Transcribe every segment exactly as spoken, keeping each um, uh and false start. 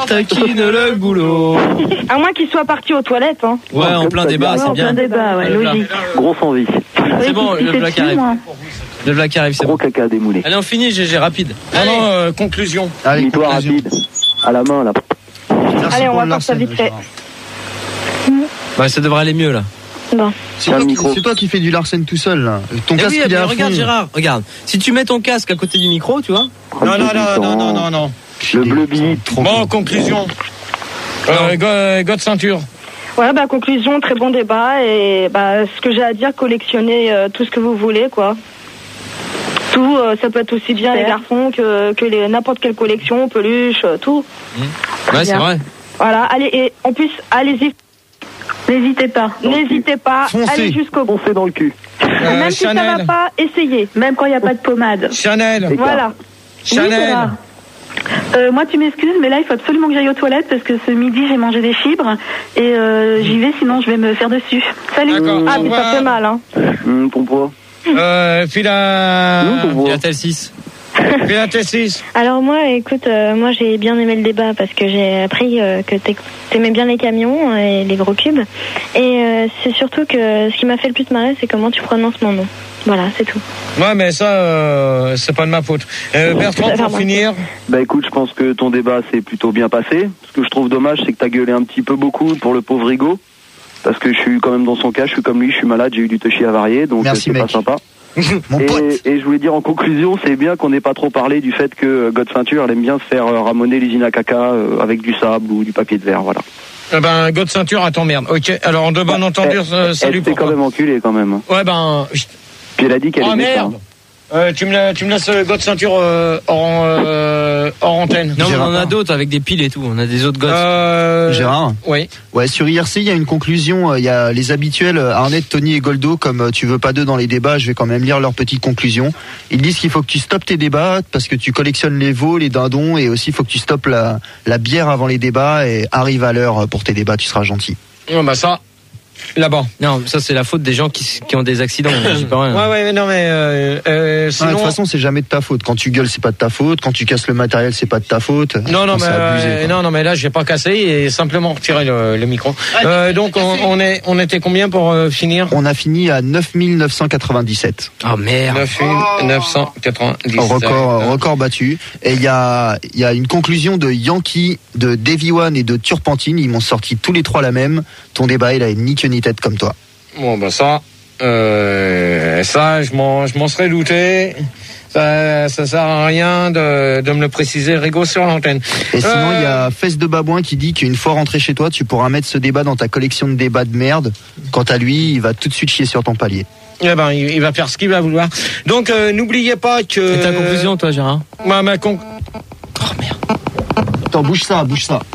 taquine le boulot. À moins qu'il soit parti aux toilettes. Hein. Ouais, en plein débat, c'est bien. En plein débat, ouais, logique. Grosse envie. C'est bon, le black arrive. Le black arrive, c'est bon. Gros caca démoulé. Allez, on finit, G G, rapide. Ah non, euh, conclusion. Allez, toi rapide. À la main, là. Allez, on va faire ça vite fait. Bah, ça devrait aller mieux, là. Bon. C'est toi, qui, c'est toi qui fais du Larsen tout seul, là. Ton eh casque, oui, il est à regarde, fond. Gérard, regarde. Si tu mets ton casque à côté du micro, tu vois. Non, non, non, non, non, non, non. Le bleu billet. Bon, conclusion. Euh, go, go de ceinture. Ouais, bah, conclusion, très bon débat. Et bah, ce que j'ai à dire, collectionnez euh, tout ce que vous voulez, quoi. Tout, euh, ça peut être aussi bien les garçons que, que les, n'importe quelle collection, peluche, euh, tout. Mmh. Ouais, c'est vrai. Voilà, allez, et en plus, allez-y. N'hésitez pas. N'hésitez pas. Foncez. Allez jusqu'au bout. Foncez dans le cul. Euh, Même si Chanel. ça va pas, essayez. Même quand il n'y a pas de pommade. Chanel. Voilà. Chanel. Euh, moi, tu m'excuses, mais là, il faut absolument que j'aille aux toilettes parce que ce midi, j'ai mangé des fibres et euh, j'y vais, sinon je vais me faire dessus. Salut. D'accord. Ah, Au mais ça revoir. fait mal, hein. Mmh, ton poids. Euh, file à... Il y a tel six. File à T six. Alors moi, écoute, euh, moi j'ai bien aimé le débat parce que j'ai appris euh, que t'aim- t'aimais bien les camions et les gros cubes. Et euh, c'est surtout que ce qui m'a fait le plus marrer, c'est comment tu prononces mon nom. Voilà, c'est tout. Ouais, mais ça, euh, c'est pas de ma faute. Euh, Bertrand, pour finir. Bah écoute, je pense que ton débat s'est plutôt bien passé. Ce que je trouve dommage, c'est que t'as gueulé un petit peu beaucoup pour le pauvre Rigaud. Parce que je suis quand même dans son cas, je suis comme lui, je suis malade, j'ai eu du touchy avarié, donc Merci, euh, c'est mec. pas sympa. Mon et, pote. et je voulais dire en conclusion, c'est bien qu'on n'ait pas trop parlé du fait que euh, God Ceinture, elle aime bien se faire euh, ramoner l'usine à caca euh, avec du sable ou du papier de verre, voilà. Eh ben, go de ceinture à ton merde. Ok, alors de bonne entendure, elle, euh, salut elle s'est pour quand toi. même enculée quand même. Ouais, ben... je- Puis elle a dit qu'elle Oh aimait ça. merde. Euh, tu, me la, tu me laisses euh, go de ceinture euh, hors, euh, hors antenne. Non, mais on en a Gérard. d'autres avec des piles et tout. On a des autres gosses. Euh... Gérard. Oui. Ouais, sur I R C, il y a une conclusion. euh, Il y a les habituels euh, Arnett, Tony et Goldo. Comme euh, tu veux pas d'eux dans les débats, je vais quand même lire leur petite conclusion. Ils disent qu'il faut que tu stoppes tes débats parce que tu collectionnes les veaux, les dindons, et aussi il faut que tu stoppes la, la bière avant les débats et arrive à l'heure pour tes débats. Tu seras gentil. Oh, bah ça, là-bas. Non, ça c'est la faute des gens qui, qui ont des accidents. J'y peux rien. Ouais, ouais, non, mais euh, euh, Ah, sinon... de toute façon, c'est jamais de ta faute. Quand tu gueules, c'est pas de ta faute. Quand tu casses le matériel, c'est pas de ta faute. Non, non, Enfin, mais, c'est abusé, euh, quoi. non, non, mais là, j'ai pas cassé et simplement retiré le, le micro. Euh, donc, on, on est, on était combien pour euh, finir? On a fini à neuf mille neuf cent quatre-vingt-dix-sept. Oh merde. neuf mille neuf cent quatre-vingt-dix. Record, record battu. Et il y a, il y a une conclusion de Yankee, de Davy One et de Turpentine. Ils m'ont sorti tous les trois la même. Ton débat, il a ni queue ni tête comme toi. Bon, bah ça, euh, ça, je m'en, je m'en serais douté. Ça, ça sert à rien de, de me le préciser, Rigaud, sur l'antenne. Et sinon, Euh, il y a Fesse de Babouin qui dit qu'une fois rentré chez toi, tu pourras mettre ce débat dans ta collection de débats de merde. Quant à lui, il va tout de suite chier sur ton palier. Eh ben, il, il va faire ce qu'il va vouloir. Donc, euh, n'oubliez pas que... C'est ta conclusion, toi, Gérard? Ma, ma con... Oh merde. Attends, bouge ça, bouge ça.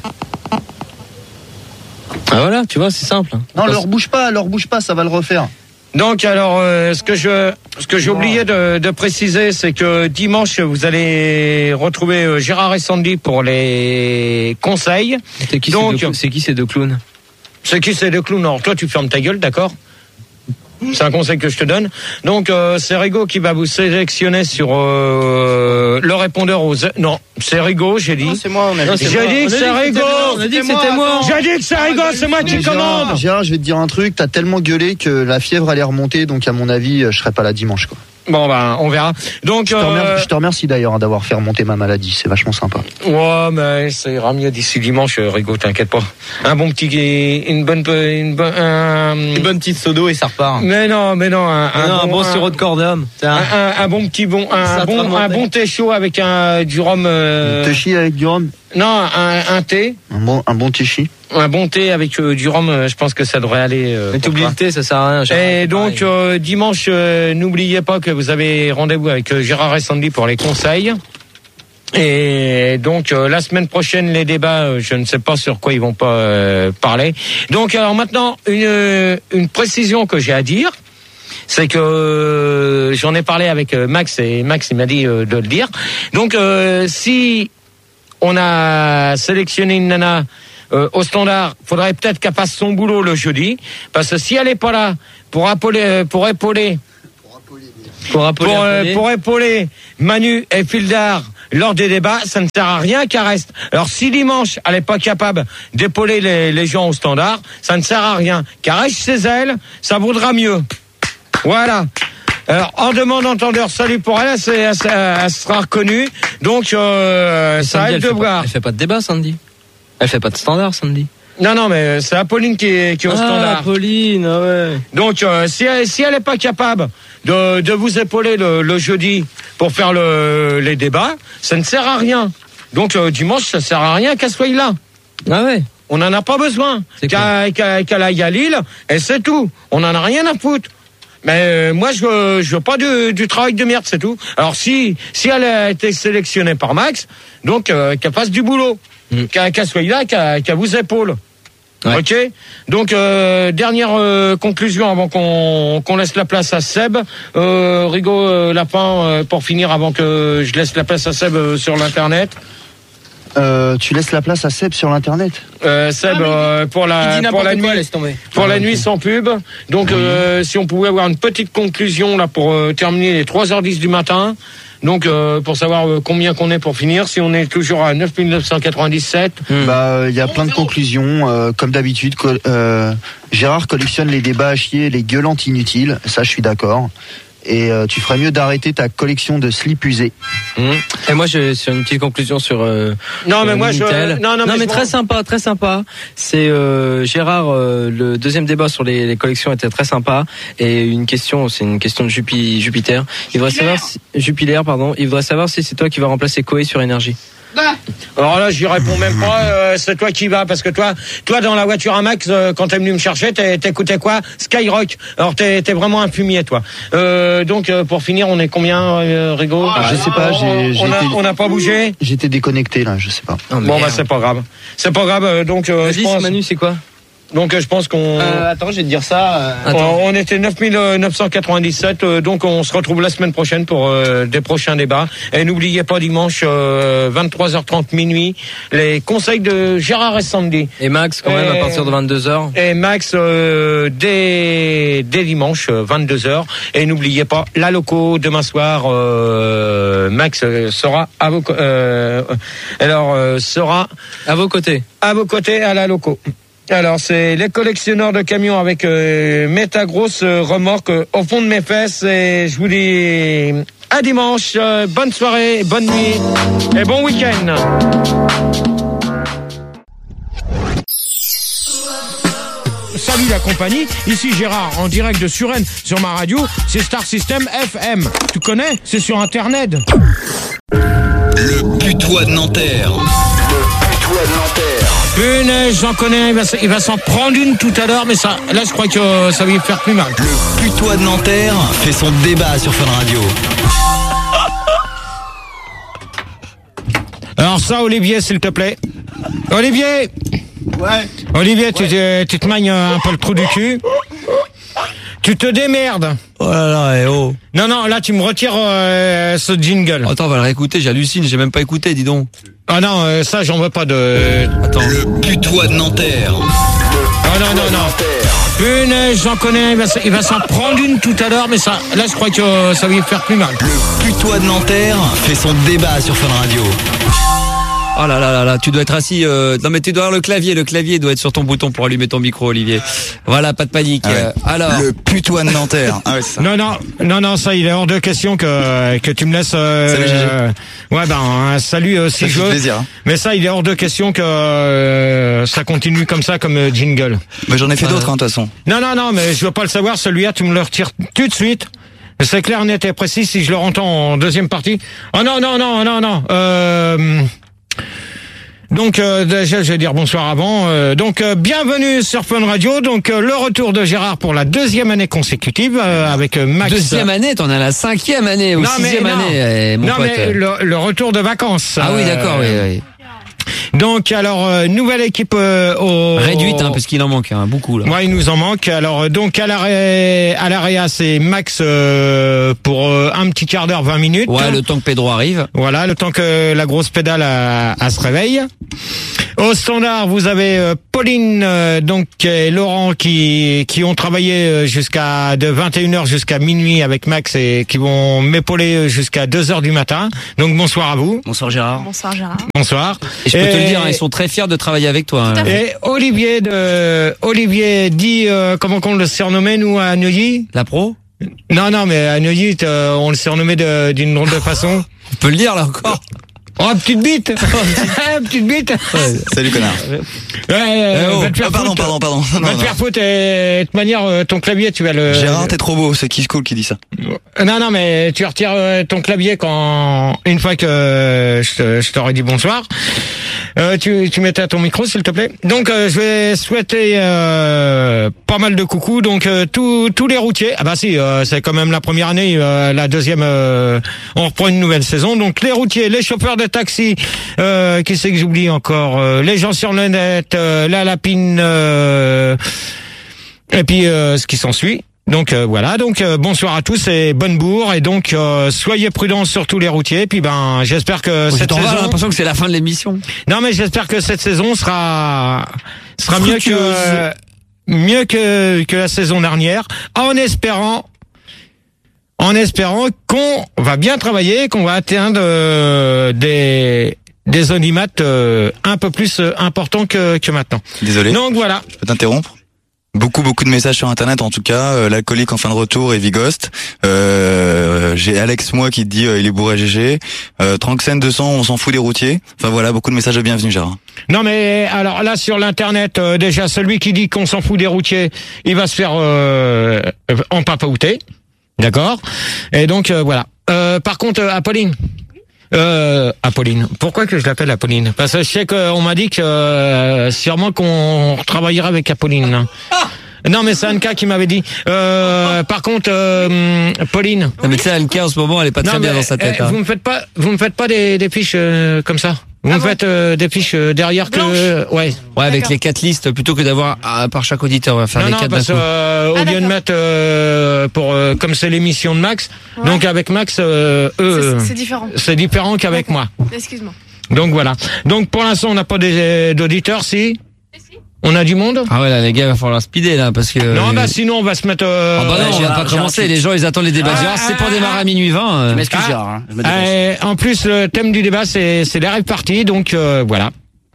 Ah voilà, tu vois, c'est simple. Non, leur bouge pas, leur bouge pas, ça va le refaire. Donc alors, euh, ce que je, ce que j'ai oublié de, de préciser, c'est que dimanche vous allez retrouver euh, Gérard et Sandy pour les conseils. C'est qui, Donc, ces deux- c'est qui ces deux clowns? C'est qui ces deux clowns? Alors toi, tu fermes ta gueule, d'accord? C'est un conseil que je te donne. Donc euh, c'est Rigaud qui va vous sélectionner sur euh, le répondeur aux... Non, c'est Rigaud, j'ai dit. C'est moi, on a J'ai dit que c'est Rigaud. On a dit que c'était moi. J'ai dit que c'est Rigaud, c'est moi qui commande. Gérard, je vais te dire un truc, t'as tellement gueulé que la fièvre allait remonter, donc à mon avis, je serai pas là dimanche, quoi. Bon ben, on verra. Donc, Je te euh, remercie, je te remercie d'ailleurs hein, d'avoir fait remonter ma maladie, c'est vachement sympa. ouais, mais ça ira mieux d'ici dimanche, Rigaud, t'inquiète pas. Un bon petit, une bonne, une bonne, un... Une bonne petite sodo et ça repart. Mais non, mais non, un, Ah non, un bon un, sirop de cordum. un, un, un bon petit bon, un, Ça bon, te un remonte. bon thé chaud avec un du rhum. Euh... Te chier avec du rhum, Non, un, un thé, un bon, un bon tichi. un bon thé avec euh, du rhum. euh, Je pense que ça devrait aller. Euh, Mais pour t'oublies toi. le thé, ça sert à rien. Gérard, Et c'est donc pareil. euh, dimanche, euh, n'oubliez pas que vous avez rendez-vous avec euh, Gérard et Sandy pour les conseils. Et donc euh, la semaine prochaine les débats, euh, je ne sais pas sur quoi ils vont pas euh, parler. Donc alors maintenant une euh, une précision que j'ai à dire, c'est que euh, j'en ai parlé avec euh, Max et Max il m'a dit euh, de le dire. Donc euh, si on a sélectionné une nana euh, au standard, faudrait peut-être qu'elle fasse son boulot le jeudi, parce que si elle est pas là pour épauler, euh, pour épauler, Pour appeler, pour, euh, pour épauler Manu et Fildar lors des débats, ça ne sert à rien qu'elle reste. Alors si dimanche, elle n'est pas capable d'épauler les, les gens au standard, ça ne sert à rien. Qu'elle reste chez elle, ça vaudra mieux. Voilà. Alors, en demande entendeur, salut pour elle, elle, elle, elle sera reconnue. Donc, euh, ça a de voir. Elle fait pas de débat, Sandy. Elle fait pas de standard, Sandy. Non, non, mais c'est Apolline qui est, qui est au ah, standard. Apolline, ah ouais. Donc, euh, si elle, si elle est pas capable de, de vous épauler le, le jeudi pour faire le, les débats, ça ne sert à rien. Donc, euh, dimanche, ça sert à rien qu'elle soit là. Ah ouais. On n'en a pas besoin. Qu'elle, qu'elle, qu'elle aille à Lille, et c'est tout. On n'en a rien à foutre. Mais euh, moi, je veux, je veux pas du, du travail de merde, c'est tout. Alors, si, si elle a été sélectionnée par Max, donc euh, qu'elle fasse du boulot. Mm. Qu'elle, qu'elle soit là, qu'elle, qu'elle vous épaule. Ouais. Ok. Donc euh, dernière euh, conclusion avant qu'on qu'on laisse la place à Seb. Euh, Rigo euh, Lapin euh, pour finir avant que je laisse la place à Seb euh, sur l'internet. Euh, tu laisses la place à Seb sur l'internet. Euh, Seb ah, euh, pour la pour la nuit quoi, laisse tomber. pour ah, la okay. nuit sans pub. Donc euh, si on pouvait avoir une petite conclusion là pour euh, terminer les trois heures dix du matin. Donc euh, pour savoir euh, combien qu'on est pour finir, si on est toujours à neuf mille neuf cent quatre-vingt-dix-sept. Hmm. Bah il y a plein de conclusions euh, comme d'habitude. Co- euh, Gérard collectionne les débats à chier et les gueulantes inutiles. Ça je suis d'accord. Et euh, tu ferais mieux d'arrêter ta collection de slips usés. Mmh. Et moi, j'ai sur une petite conclusion sur. Euh, non, mais euh, moi, Minitel. je. Non, non, non mais, mais très sympa, très sympa. C'est euh, Gérard. Euh, le deuxième débat sur les, les collections était très sympa. Et une question, c'est une question de Jupi, Jupiter. Il voudrait savoir, si, Jupiler, pardon. Il voudrait savoir si c'est toi qui vas remplacer Koé sur Énergie. Alors là, j'y réponds même pas. Euh, c'est toi qui vas, parce que toi, toi dans la voiture à Max, euh, quand t'es venu me chercher, t'écoutais quoi? Skyrock. Alors t'es, t'es vraiment un fumier, toi. Euh, donc euh, pour finir, on est combien, euh, Rigo? Je sais pas. J'ai, j'ai on, a, été, on a pas bougé. J'étais déconnecté là, je sais pas. Oh, bon bah c'est pas grave. C'est pas grave. Euh, donc euh, je pense. Manu, c'est quoi? Donc euh, je pense qu'on. Euh, attends, je vais te dire ça. Euh... On, on était neuf mille neuf cent quatre-vingt-dix-sept, euh, donc on se retrouve la semaine prochaine pour euh, des prochains débats. Et n'oubliez pas dimanche euh, vingt-trois heures trente minuit les conseils de Gérard et Sandy. Et Max quand même et, à partir de vingt-deux heures. Et Max euh, dès dès dimanche euh, vingt-deux heures. Et n'oubliez pas la loco demain soir. Euh, Max sera à vos euh, alors euh, sera à vos côtés. À vos côtés à la loco. Alors, c'est les collectionneurs de camions avec euh, méta-grosse euh, remorque euh, au fond de mes fesses. Et je vous dis à dimanche. Euh, bonne soirée, bonne nuit et bon week-end. Salut la compagnie, ici Gérard en direct de Suresnes sur ma radio. C'est Star System F M. Tu connais? C'est sur Internet. Le putois de Nanterre. Le putois de Nanterre. Punaise, j'en connais un, il va, il va s'en prendre une tout à l'heure, mais ça, là je crois que euh, ça va lui faire plus mal. Le putois de Nanterre fait son débat sur Fun Radio. Alors ça, Olivier, s'il te plaît. Olivier. Ouais. Olivier, tu, te, tu te magnes un peu le trou du cul. Tu te démerdes. Oh là là, eh oh. Non, non, là tu me retires euh, ce jingle. Attends, on va le réécouter, j'hallucine, j'ai même pas écouté, dis donc. Ah non, euh, ça j'en veux pas de... Attends. Le putois de Nanterre. Ah non, non, non. Punaise, j'en connais un, il va, il va s'en prendre une tout à l'heure, mais ça, là je crois que euh, ça va lui faire plus mal. Le putois de Nanterre fait son débat sur Fun Radio. Oh là là là là, tu dois être assis. Euh... Non mais tu dois avoir le clavier, le clavier doit être sur ton bouton pour allumer ton micro, Olivier. Voilà, pas de panique. Ah ouais. euh, alors. Le putois de Nanterre. Ah ouais, c'est ça. Non non non non, ça il est hors de question que que tu me laisses. Euh, salut Gégé. Euh, ouais ben un salut euh, si ça je fait veux. plaisir. Hein. Mais ça il est hors de question que euh, ça continue comme ça comme euh, jingle. Mais j'en ai fait Euh... d'autres hein, de toute façon. Non non non, mais je veux pas le savoir. Celui-là tu me le retires tout de suite. C'est clair, net et précis. Si je le entends en deuxième partie. Oh non non non non non. Euh, Donc euh, déjà je vais dire bonsoir avant. Euh, donc euh, bienvenue sur Fun Radio. Donc euh, le retour de Gérard pour la deuxième année consécutive euh, avec euh, Max. Deuxième année, t'en as la cinquième année ou non, sixième mais, non. année, eh, mon non pote. mais le, le retour de vacances. Ah oui, d'accord, euh, oui, oui. Donc alors euh, nouvelle équipe euh, au Réduite, hein, parce qu'il en manque hein, beaucoup là. Ouais, il nous en manque. Alors euh, donc à l'arrêt, à l'area, c'est Max euh, pour euh, un petit quart d'heure, vingt minutes. Ouais, le temps que Pedro arrive. Voilà, le temps que la grosse pédale a, a se réveille. Au standard, vous avez euh, Pauline, euh, donc et Laurent qui qui ont travaillé jusqu'à de vingt et une heures jusqu'à minuit avec Max et qui vont m'épauler jusqu'à deux heures du matin. Donc bonsoir à vous. Bonsoir Gérard. Bonsoir Gérard. Bonsoir. Et je peux et, te le dire, hein, ils sont très fiers de travailler avec toi. Hein. Et Olivier de Olivier dit euh, comment qu'on le surnommait nous à Neuilly? La pro? Non non mais à Neuilly euh, on le surnommait de, d'une drôle de façon. On peut le dire là encore. Oh, petite bite. Petite bite. Ouais. Salut connard. Ouais, euh, oh. va te faire oh, pardon, foutre. pardon, pardon, pardon. Va te faire foutre et de toute manière ton clavier tu vas le. Gérard, t'es trop beau, c'est Kiss Cool qui dit ça. Non non mais tu retires ton clavier quand une fois que je, je t'aurais dit bonsoir. Euh, tu tu mettais à ton micro s'il te plaît. Donc euh, je vais souhaiter euh, pas mal de coucou donc euh, tous tous les routiers. Ah bah si euh, c'est quand même la première année, euh, la deuxième euh, on reprend une nouvelle saison. Donc les routiers, les chauffeurs de taxi, euh, qui c'est que j'oublie encore, euh, les gens sur le net, euh, la lapine euh, et puis euh, ce qui s'ensuit. Donc euh, voilà, donc euh, bonsoir à tous et bonne bourre et donc euh, soyez prudents sur tous les routiers. Puis ben j'espère que oh, cette saison. J'ai l'impression que c'est la fin de l'émission. Non mais j'espère que cette saison sera sera mieux que euh, mieux que que la saison dernière, en espérant en espérant qu'on va bien travailler, qu'on va atteindre euh, des des audimat euh, un peu plus euh, importants que que maintenant. Désolé. Donc voilà. Je peux t'interrompre? Beaucoup beaucoup de messages sur internet en tout cas, euh, l'alcoolique en fin de retour et Vigost. Euh, j'ai Alex moi qui te dit euh, il est bourré G G. Euh, Tranxène deux cents, on s'en fout des routiers. Enfin voilà, beaucoup de messages de bienvenue Gérard. Non mais alors là sur l'internet euh, déjà celui qui dit qu'on s'en fout des routiers, il va se faire euh, en papaouter. D'accord? Et donc euh, voilà. Euh, par contre euh, Apolline. Euh, Apolline. Pourquoi que je l'appelle Apolline? Parce que je sais qu'on m'a dit que euh, sûrement qu'on travaillera avec Apolline. Non mais c'est Anka qui m'avait dit. Euh, par contre, euh, Pauline. Non mais tu sais, Anka en ce moment, elle est pas très non, bien mais, dans sa tête. Eh, hein. Vous me faites pas, vous me faites pas des, des fiches euh, comme ça. Vous ah me bon faites euh, des fiches euh, derrière Blanche. que, ouais. Ouais, avec les quatre listes plutôt que d'avoir ah, par chaque auditeur, on va faire non, les non, quatre parce d'un coup. euh, Ah, au lieu de d'accord. mettre euh, pour euh, comme c'est l'émission de Max, Ouais. donc avec Max, euh, eux, C'est- c'est différent. c'est différent qu'avec moi. Excuse-moi. Donc voilà. Donc pour l'instant, on n'a pas des- d'auditeurs, si. On a du monde. Ah ouais, là, les gars, il va falloir speeder, là, parce que... Non, bah sinon, on va se mettre. Euh, Ah bah non, on va Gérard, pas commencer. Gérard, Les gens, ils attendent les débats. Ah, Gérard, c'est pour ah, démarrer ah, à minuit vingt. euh. Je m'excuse Ah, Gérard, hein, je me dépêche. euh, en plus, le thème du débat, c'est c'est les rêves parties, donc euh, voilà.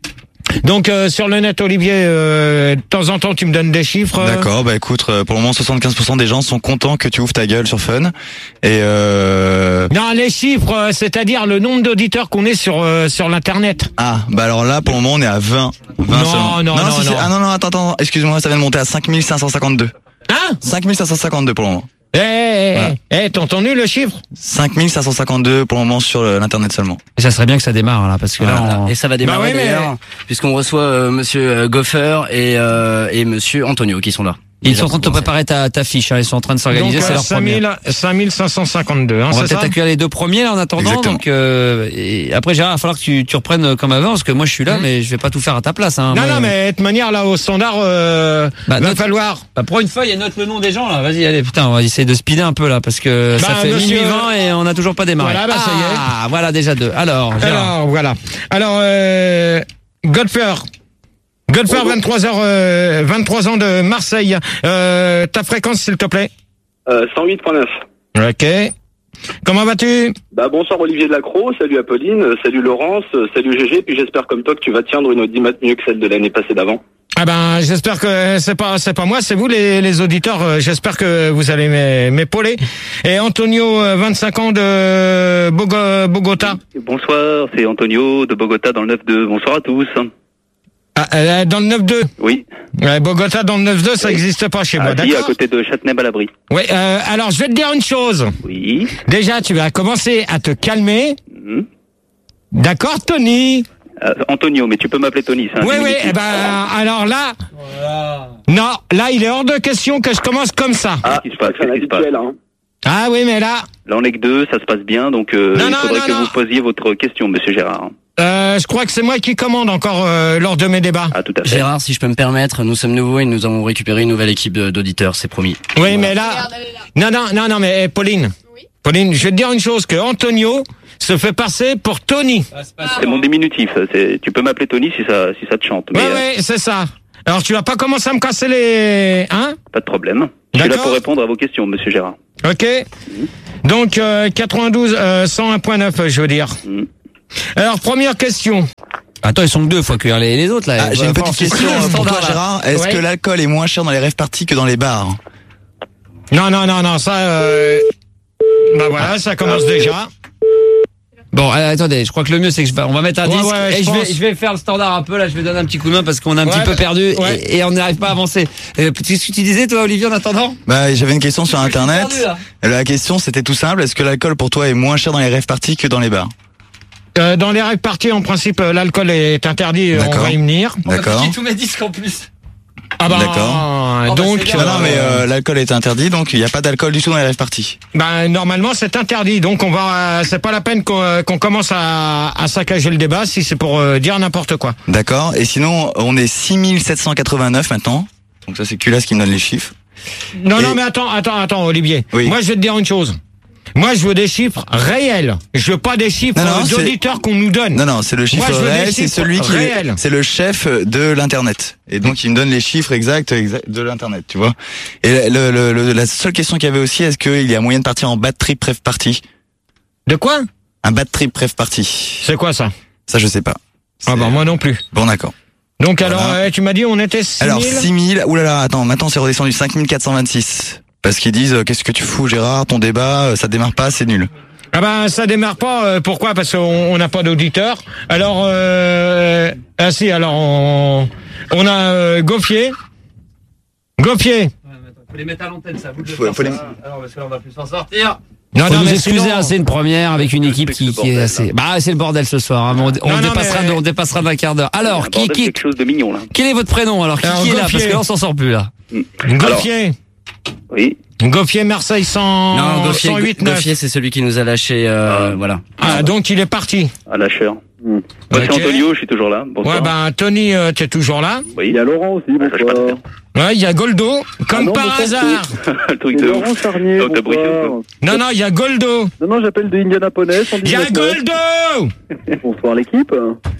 Donc euh, sur le net, Olivier, euh, de temps en temps, tu me donnes des chiffres. euh. D'accord, bah écoute, euh, pour le moment soixante-quinze pour cent des gens sont contents que tu ouvres ta gueule sur Fun. Et euh... Non, les chiffres, euh, c'est-à-dire le nombre d'auditeurs qu'on est sur euh, sur l'internet. Ah, bah alors là pour le moment on est à vingt. vingt Non, seulement. non, non, si, si. non. Ah non, non, attends, attends, excuse-moi, ça vient de monter à cinq mille cinq cent cinquante-deux. Hein? cinq mille cinq cent cinquante-deux pour le moment. Eh, eh, Voilà. eh, eh, t'as entendu le chiffre? cinq mille cinq cent cinquante-deux pour le moment sur euh, l'internet seulement. Et ça serait bien que ça démarre, là, parce que là, Voilà. on- Et ça va démarrer Bah oui, mais- d'ailleurs, puisqu'on reçoit euh, Monsieur euh, Goffer et euh, et Monsieur Antonio qui sont là. ils sont en train de te préparer ta, ta fiche, hein. Ils sont en train de s'organiser, Donc c'est euh, leur première. cinq mille cinq cent cinquante-deux, hein, On va c'est peut-être ça? accueillir les deux premiers là en attendant. Exactement. Donc euh, et après Gérard, il va falloir que tu, tu reprennes comme avant parce que moi je suis là, Mhm. mais je vais pas tout faire à ta place. Hein. Non, Moi, non, mais de toute manière, là, au standard, euh, Bah, va note- falloir. Bah, prends une feuille et note le nom des gens là. Vas-y, allez, putain, on va essayer de speeder un peu là parce que ça Bah, fait monsieur- minuit vingt et on n'a toujours pas démarré. Voilà, bah, ça y est. Ah, voilà déjà deux. Alors, Gérard. Alors, voilà. Alors, euh, Godfer. Godfer, vingt-trois heures, euh, vingt-trois ans de Marseille. Euh, ta fréquence, s'il te plaît. Euh, cent huit point neuf. Ok. Comment vas-tu? Bah bonsoir Olivier Delacroix, salut Apolline, euh, salut Laurence, euh, salut G G, puis j'espère comme toi que tu vas tiendre une audimat mieux que celle de l'année passée d'avant. Ah ben, j'espère que c'est pas c'est pas moi, c'est vous les, les auditeurs. euh, J'espère que vous allez m'é- m'épauler. Et Antonio, euh, vingt-cinq ans de Bogo- Bogota. Bonsoir, c'est Antonio de Bogota dans le neuf deux. Bonsoir à tous. Ah, euh, dans le neuf deux. Oui. Ouais, Bogota dans le neuf deux, ça n'existe pas chez moi, Ah, si, à d'accord? côté de Châtenay-Balabry. Ouais. Euh, alors, je vais te dire une chose. Oui. Déjà, tu vas commencer à te calmer. Mhm. D'accord, Tony? Euh, Antonio, mais tu peux m'appeler Tony. C'est un Oui, oui. diminutif. Eh ben, alors là, non, là, il est hors de question que je commence comme ça. Ah, qu'est-ce qui se passe, qu'est-ce qui se passe Ah oui, mais là, Là, on est que deux, ça se passe bien, donc euh, Non, il non, faudrait non, que non. vous posiez votre question, Monsieur Gérard. euh, je crois que c'est moi qui commande encore euh, lors de mes débats. Ah, tout à fait. Gérard, si je peux me permettre, nous sommes nouveaux et nous avons récupéré une nouvelle équipe de- d'auditeurs, c'est promis. Oui, mais là, non, non, non, non, mais eh, Pauline, Pauline, je vais te dire une chose, que Antonio se fait passer pour Tony. C'est mon diminutif. c'est- Tu peux m'appeler Tony si ça, si ça te chante. Oui, Mais, euh, oui, c'est ça. Alors, tu vas pas commencer à me casser les... Hein? Pas de problème. Je suis là pour répondre à vos questions, monsieur Gérard. Ok. Mmh. Donc, euh, quatre-vingt-douze, euh, cent un virgule neuf, je veux dire. Mmh. Alors, première question. Attends, ils sont que deux, faut accueillir les, les autres, là. Ah, j'ai une petite question pour toi, Gérard. Est-ce ouais. que l'alcool est moins cher dans les rave parties que dans les bars? Non, non, non, non, ça, euh... bah voilà, ça commence déjà. Bon, euh, attendez, je crois que le mieux c'est que je vais, on va mettre un ouais, disque ouais, et je, je vais, je vais faire le standard un peu là, je vais donner un petit coup de main parce qu'on a un ouais, petit peu perdu ouais. et, et on n'arrive pas à avancer. Euh, Qu'est-ce que tu disais toi, Olivier, en attendant? Bah, j'avais une question sur internet. Perdu, la question c'était tout simple, est-ce que l'alcool pour toi est moins cher dans les rave parties que dans les bars? Euh, dans les rave parties, en principe, l'alcool est interdit, on va y venir. D'accord. On a tous mes disques en plus. Ah bah, d'accord. Donc, bah non, mais euh, l'alcool est interdit, donc il n'y a pas d'alcool du tout dans les rave parties. Bah normalement c'est interdit, donc on va, c'est pas la peine qu'on qu'on commence à, à saccager le débat si c'est pour euh, dire n'importe quoi. D'accord. Et sinon, on est six mille sept cent quatre-vingt-neuf maintenant. Donc ça c'est Culas qui me donne les chiffres. Non Et... non mais attends attends attends Olivier. Oui. Moi je vais te dire une chose. Moi, je veux des chiffres réels. Je veux pas des chiffres d'auditeurs qu'on nous donne. Non, non, c'est le chiffre Moi, réel. C'est celui qui, réels. c'est le chef de l'internet. Et donc, il me donne les chiffres exacts, exacts de l'internet, tu vois. Et le, le, le, la seule question qu'il y avait aussi, est-ce qu'il y a moyen de partir en bad trip rave party? De quoi? Un bad trip rave party. C'est quoi ça? Ça, je sais pas. Ah bah moi non plus. Bon, d'accord. Donc voilà. alors, euh, tu m'as dit on était six mille. Alors six mille. Oulala, attends, maintenant c'est redescendu cinq mille quatre cent vingt-six. Parce qu'ils disent euh, qu'est-ce que tu fous Gérard, ton débat euh, ça démarre pas, c'est nul. Ah ben ça démarre pas, euh, pourquoi? Parce qu'on n'a pas d'auditeur. Alors euh, ah si, alors on, on a euh, Gauffier. Gauffier. Faut les mettre à l'antenne ça, vous faut, faut les... Alors parce que là on va plus s'en sortir. Non, Faut non, nous mais excuser, sinon... hein, c'est une première avec une équipe qui, qui est assez. Bah, c'est le bordel ce soir. Hein, on, on non, dépassera, non, mais... on dépassera d'un quart d'heure. Alors, qui, qui, quelque chose de mignon là. Quel est votre prénom alors? Qui, alors, qui est là? Gauffier. Parce que là, on s'en sort plus là. Gauffier. Oui. Gauffier Marseille cent. Non, Gauffier, cent huit neuf. Gauffier, c'est celui qui nous a lâché. Euh, ah. Voilà. Ah, donc il est parti. À lâcheur. Mmh. Moi, okay. C'est Antonio, je suis toujours là. Bonsoir. Ouais, ben, Tony, euh, tu es toujours là. Oui. Il y a Laurent aussi, bonsoir. Ouais, il y a Goldo, comme ah non, par hasard. Le truc de Laurent Charnier. Non, non, il y a Goldo. Non, non, j'appelle de Indianapolis. Il y a Goldo. Bonsoir l'équipe.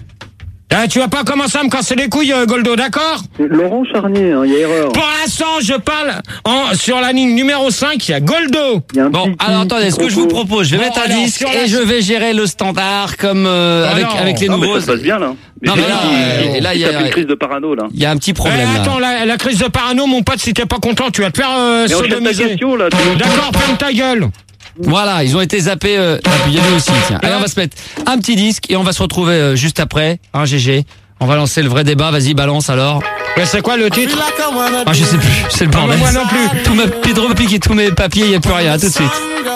Ah, tu vas pas commencer à me casser les couilles, euh, Goldo, d'accord? Laurent Charnier, il hein, y a erreur. Pour l'instant, je parle en, sur la ligne numéro cinq, il y a Goldo. Y a bon, alors attendez, ce que je vous propose, je vais bon, mettre un alors, disque et la... je vais gérer le standard comme euh, avec, avec les non, nouveaux. Mais ça se passe bien là. Mais non mais là, il, euh, là il y a une crise de parano là. Il y a un petit problème eh, là. Attends, la, la crise de parano, mon pote, si t'es pas content, tu vas te faire euh, sodomiser. D'accord, ferme ta gueule. Voilà, ils ont été zappés. Euh... Ah, puis il y a lui aussi. Tiens. Allez, on va se mettre un petit disque et on va se retrouver euh, juste après. Hein, G G. On va lancer le vrai débat. Vas-y, balance alors. Mais c'est quoi le titre? Ah, je sais plus. C'est le bordel. Moi non plus. Tous mes pieds et tous mes papiers, il n'y a plus rien. À tout de suite.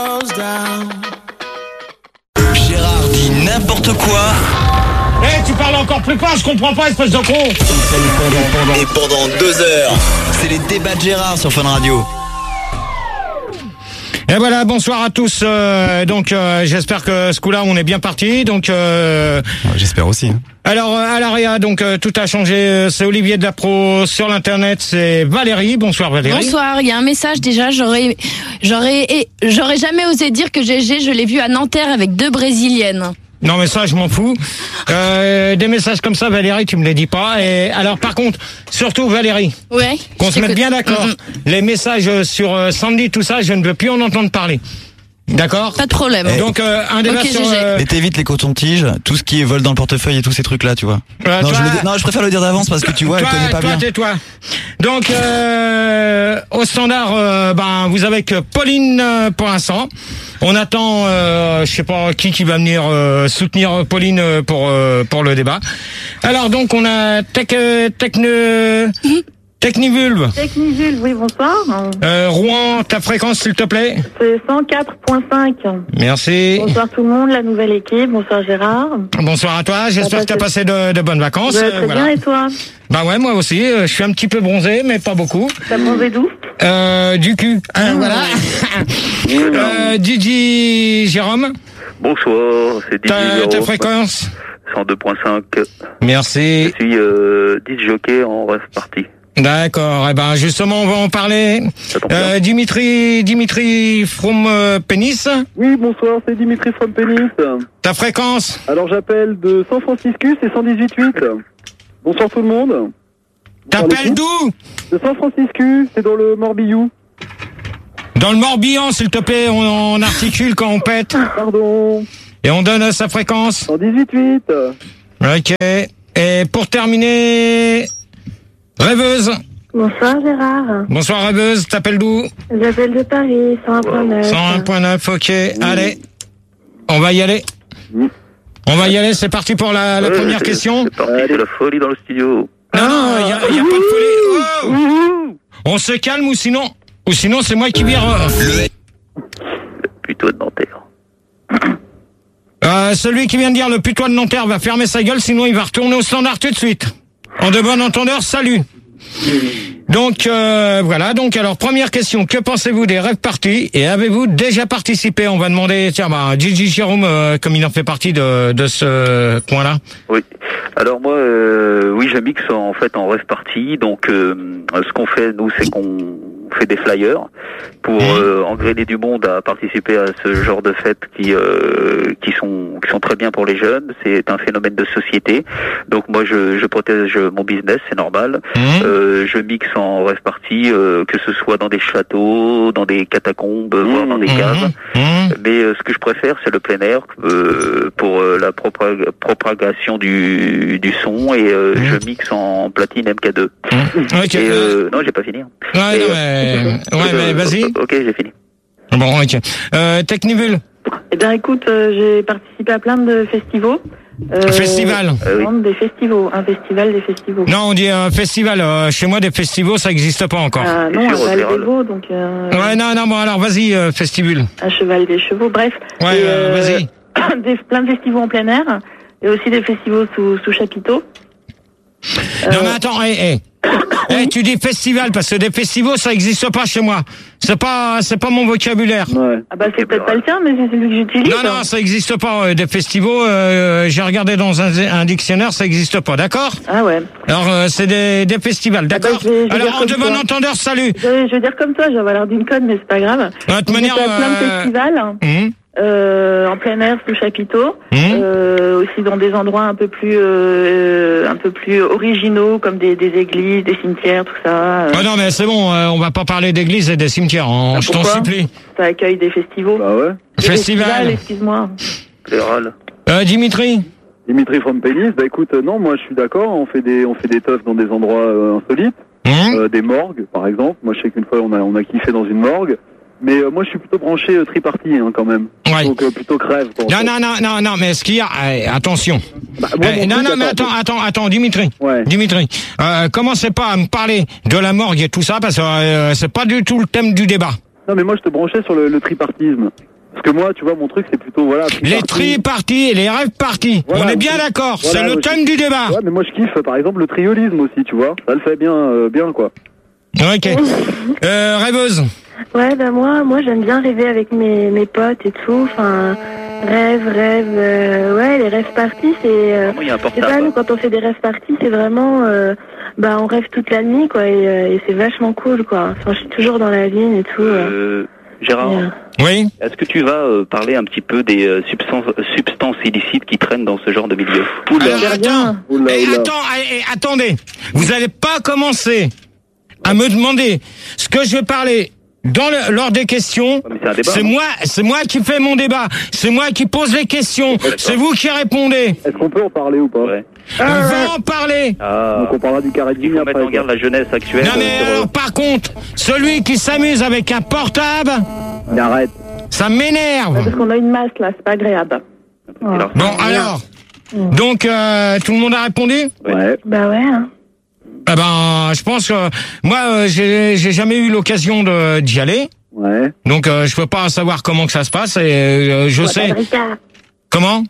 Gérard dit n'importe quoi. Eh, hey, tu parles encore plus fort, je comprends pas, espèce de con. Et pendant deux heures, c'est les débats de Gérard sur Fun Radio. Et voilà, bonsoir à tous. Euh, donc, euh, j'espère que ce coup-là, on est bien parti. Donc, euh, j'espère aussi. Hein. Alors, à l'Aria, donc euh, tout a changé. C'est Olivier de la Pro sur l'internet. C'est Valérie. Bonsoir Valérie. Bonsoir. Il y a un message déjà. J'aurais, j'aurais, j'aurais jamais osé dire que G G, je l'ai vu à Nanterre avec deux Brésiliennes. Non mais ça je m'en fous. Euh, des messages comme ça Valérie tu me les dis pas. Et alors par contre surtout Valérie. Ouais. Qu'on se mette bien d'accord. Mm-hmm. Les messages sur euh, Sandy tout ça je ne veux plus en entendre parler. D'accord. Pas de problème. Et donc euh, un débat okay, sur. Euh... Mais t'évites les cotons-tiges, tout ce qui est vol dans le portefeuille et tous ces trucs là, tu vois. Euh, non, toi, je le dis... non, je préfère le dire d'avance parce que tu vois, toi, elle connaît pas toi, bien. Tais-toi. Donc euh, au standard, euh, ben vous avez que Pauline euh, pour l'instant. On attend, euh, je sais pas qui qui va venir euh, soutenir Pauline pour euh, pour le débat. Alors donc on a Tech euh, Techne. Technivulve. Technivulve, oui, bonsoir. Euh, Rouen, ta fréquence, s'il te plaît. C'est cent quatre virgule cinq. Merci. Bonsoir tout le monde, la nouvelle équipe. Bonsoir Gérard. Bonsoir à toi. J'espère que tu as passé de, de bonnes vacances. Ouais, très voilà. bien, et toi? Bah ouais, moi aussi. Je suis un petit peu bronzé, mais pas beaucoup. T'as bronzé d'où? Euh, du cul. Hein, mmh. Voilà. euh, Didi Jérôme. Bonsoir, c'est Didi Jérôme. Ta fréquence? cent deux virgule cinq. Merci. Je suis euh, D J jockey en rêve party. D'accord. Eh ben justement, on va en parler. Euh, Dimitri, Dimitri from euh, Pénis. Oui, bonsoir, c'est Dimitri from Pénis. Ta fréquence? Alors j'appelle de San Francisco, c'est cent dix-huit virgule huit. Bonsoir tout le monde. T'appelles d'où? De San Francisco, c'est dans le Morbihan. Dans le Morbihan, s'il te plaît, on, on articule quand on pète. Pardon. Et on donne sa fréquence. En dix-huit huit. Ok. Et pour terminer, Rêveuse. Bonsoir Gérard. Bonsoir Rêveuse, t'appelles d'où? J'appelle de Paris, cent un point neuf. cent un point neuf, ok. Mmh. Allez, on va y aller. Mmh. On va y aller, c'est parti pour la, la ouais, première question. C'est parti, c'est la folie dans le studio. Non, non, il n'y a, y a pas de folie. Oh mmh. On se calme ou sinon, ou sinon c'est moi qui vire. Le putois de Nanterre. Euh, celui qui vient de dire le putois de Nanterre va fermer sa gueule, sinon il va retourner au standard tout de suite. En de bon entendeur, salut. Donc euh, voilà, donc alors première question, que pensez-vous des rêves parties et avez-vous déjà participé? On va demander, tiens, bah, Gigi Jérôme, euh, comme il en fait partie de, de ce coin-là. Oui, alors moi, euh, oui, je mixe en fait en rêve party, donc euh, ce qu'on fait, nous, c'est qu'on fait des flyers pour euh, engrainer du monde à participer à ce genre de fêtes qui euh, qui sont qui sont très bien pour les jeunes. C'est un phénomène de société. Donc moi je, je protège mon business, c'est normal. Mmh. Euh, je mixe en rêve party, euh, que ce soit dans des châteaux, dans des catacombes, mmh. voire dans des caves. Mmh. Mais euh, ce que je préfère, c'est le plein air euh, pour euh, la propag- propagation du du son et euh, mmh. je mixe en platine M K deux. Mmh. Okay. Et, euh, non, j'ai pas fini. Ouais, et, non, mais... Ouais, mais vas-y. Ok, j'ai fini. Bon, ok. Euh, Technivul. Eh bien, écoute, euh, j'ai participé à plein de festivals. Euh, festival. Euh, oui. Des festivals, un festival, des festivals. Non, on dit un festival. Euh, chez moi, des festivals, ça n'existe pas encore. Ah, non, un cheval des veaux, donc. Euh... Ouais, non, non, bon, alors vas-y, euh, festival. Un cheval des chevaux, bref. Ouais, et, euh, vas-y. Des, plein de festivals en plein air et aussi des festivals sous, sous chapiteau. Euh... Non, mais attends, hé, hé. Hey, tu dis festival parce que des festivals ça existe pas chez moi. C'est pas c'est pas mon vocabulaire. Ouais. Ah bah c'est peut-être pas le tien mais c'est celui que j'utilise. Non non, ça existe pas des festivals, euh, j'ai regardé dans un, un dictionnaire, ça existe pas, d'accord? Ah ouais. Alors euh, c'est des des festivals, d'accord? Ah bah, je vais, je vais alors en de bon entendeur, salut. Je vais, je vais dire comme toi, j'ai l'air d'une conne mais c'est pas grave. De toute manière euh... plein de festivals. Mmh. Euh, en plein air sous chapiteau, mmh. euh, aussi dans des endroits un peu plus euh, un peu plus originaux comme des, des églises, des cimetières, tout ça. Euh. Oh non mais c'est bon, euh, on va pas parler d'églises et des cimetières, hein, ah, je t'en supplie. Ça accueille des festivals. Bah ouais. Des Festival. Festivals, excuse-moi. Euh, Dimitri. Dimitri from Pénis, bah écoute, euh, non, moi je suis d'accord, on fait des on fait des teufs dans des endroits euh, insolites, mmh. euh, des morgues par exemple. Moi je sais qu'une fois on a on a kiffé dans une morgue. Mais euh, moi, je suis plutôt branché euh, triparty, hein, quand même. Ouais. Donc euh, plutôt crève. Non, non, non, non, non, mais ce qu'il y a, euh, attention. Bah, moi, euh, non, non, mais attends, attends, attends, Dimitri. Ouais. Dimitri, euh, commencez pas à me parler de la morgue et tout ça, parce que euh, c'est pas du tout le thème du débat. Non, mais moi, je te branchais sur le, le tripartisme. Parce que moi, tu vois, mon truc, c'est plutôt, voilà... Triparty. Les triparties et les rêves parties. Voilà, on est bien d'accord, voilà, c'est le thème je... du débat. Ouais, mais moi, je kiffe, par exemple, le triolisme aussi, tu vois. Ça le fait bien, euh, bien, quoi. Ok. euh, rêveuse. Ouais, ben moi, moi j'aime bien rêver avec mes, mes potes et tout. Enfin, rêve, rêve. Euh, ouais, les rêves parties, c'est. Euh, c'est pas nous quand on fait des rêves parties, c'est vraiment. Euh, bah, on rêve toute la nuit, quoi, et, euh, et c'est vachement cool, quoi. Enfin, je suis toujours dans la ligne et tout. Euh, euh, Gérard. Et, euh... Oui. Est-ce que tu vas euh, parler un petit peu des euh, substances, substances illicites qui traînent dans ce genre de milieu? Oula. Alors, attends, oula, oula. Eh, attends, eh, eh, attendez. Vous allez pas commencer à me demander ce que je vais parler. Dans le, lors des questions, c'est, c'est moi, c'est moi qui fais mon débat, c'est moi qui pose les questions, c'est vous qui répondez. Est-ce qu'on peut en parler ou pas? Ouais. On ah, va en parler. Ah. Donc on parlera du carré de ligne après. Mettre en garde la jeunesse actuelle. Non mais sur... alors, par contre, celui qui s'amuse avec un portable, il arrête. Ça m'énerve. Parce qu'on a une masse là, c'est pas agréable. Oh. Bon alors, mmh. donc euh, tout le monde a répondu? Ouais. Bah ouais. Hein. Eh ben, je pense que moi, euh, j'ai, j'ai jamais eu l'occasion de, d'y aller. Ouais. Donc, euh, je peux pas savoir comment que ça se passe. Et euh, je ouais, sais. Comment?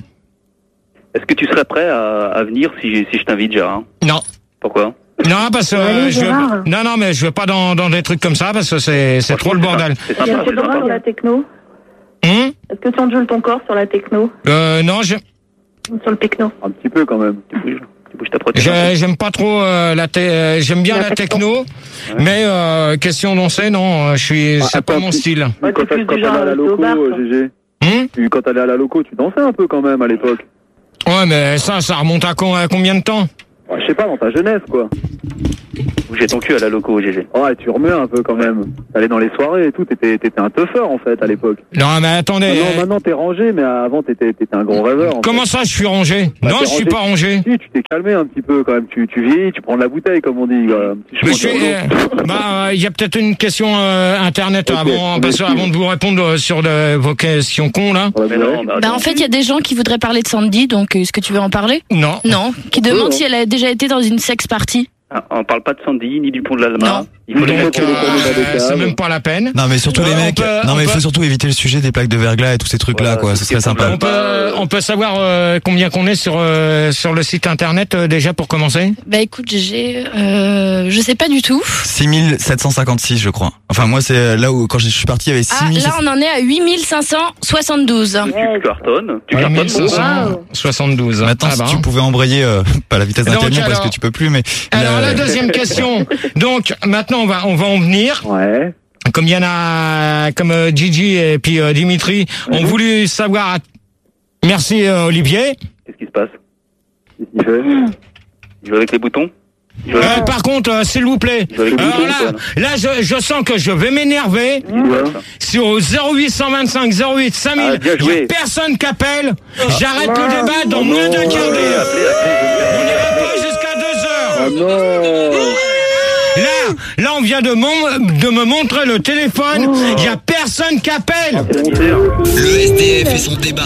Est-ce que tu serais prêt à, à venir si, si je t'invite, Gérard? Non. Pourquoi? Non, parce que euh, je veux, non, non, mais je veux pas dans, dans des trucs comme ça parce que c'est, c'est trop le bordel. C'est sympa, Est-ce que tu sur la techno? Hum? Est-ce que tu enjoules ton corps sur la techno? Euh, non, je. Sur le techno. Un petit peu quand même. Tu bouges. Je, j'aime pas trop euh, la te, euh, j'aime bien la, la techno, ouais. mais euh, question danser, non, je suis, ah, c'est pas mon style. Ouais, quand t'allais à la loco, G G. Hum? Quand t'allais à la loco, tu dansais un peu quand même à l'époque. Ouais, mais ça, ça remonte à, con, à combien de temps? Ouais, je sais pas, dans ta jeunesse, quoi. J'ai ton cul à la loco, G G. Ouais, tu remets un peu quand même. T'allais dans les soirées et tout, t'étais, t'étais un teufeur en fait à l'époque. Non, mais attendez. Maintenant, maintenant t'es rangé, mais avant t'étais, t'étais un gros rêveur. Comment fait. Ça, je suis rangé? Bah, non, je suis pas rangé. Si, tu t'es calmé un petit peu quand même. Tu, tu vieillis, tu prends de la bouteille, comme on dit. Quoi. Mais je suis, euh, bah, il y a peut-être une question euh, internet okay, avant, parce, avant de vous répondre sur de, vos questions cons là. Ouais, non, bah, bah en fait, il y a des gens qui voudraient parler de Sandy, donc est-ce que tu veux en parler? Non. Non. Qui demandent si elle a déjà été dans une sex party. Ah, on parle pas de Sandy ni du pont de l'Alma. Il faut donc, les mettre euh, c'est même pas la peine. Non mais surtout les mecs. Peut, non mais il faut peut... surtout éviter le sujet des plaques de verglas et tous ces trucs là voilà, quoi. Ce serait sympa. On peut, on peut savoir euh, combien qu'on est sur euh, sur le site internet euh, déjà pour commencer. Bah écoute, j'ai, euh, je sais pas du tout. six mille sept cent cinquante-six je crois. Enfin moi c'est là où quand je suis parti il y avait six mille. Ah là on en est à huit mille cinq cent soixante-douze. Tu cartonnes. Tu cartonnes. huit mille cinq cent soixante-douze. Maintenant ah bah. si tu pouvais embrayer euh, pas la vitesse d'un camion parce que tu peux plus mais. Alors la, la deuxième question. Donc maintenant on va on va en venir. Ouais. Comme il y en a, comme euh, Gigi et puis euh, Dimitri ont voulu savoir. Merci euh, Olivier. Qu'est-ce qui se passe? Qu'est-ce qu'il fait? Il joue avec les boutons? Euh, par contre, euh, s'il vous plaît, euh, là, là je, je sens que je vais m'énerver. Ouais. Sur zéro huit cent vingt-cinq zéro huit cinq mille, il n'y a personne qui appelle. J'arrête le débat dans moins d'un quart d'heure. On n'ira pas jusqu'à deux heures. Oh non. Là, là, on vient de, mon, de me montrer le téléphone. Il n'y a personne qui appelle. Le S D F et son débat.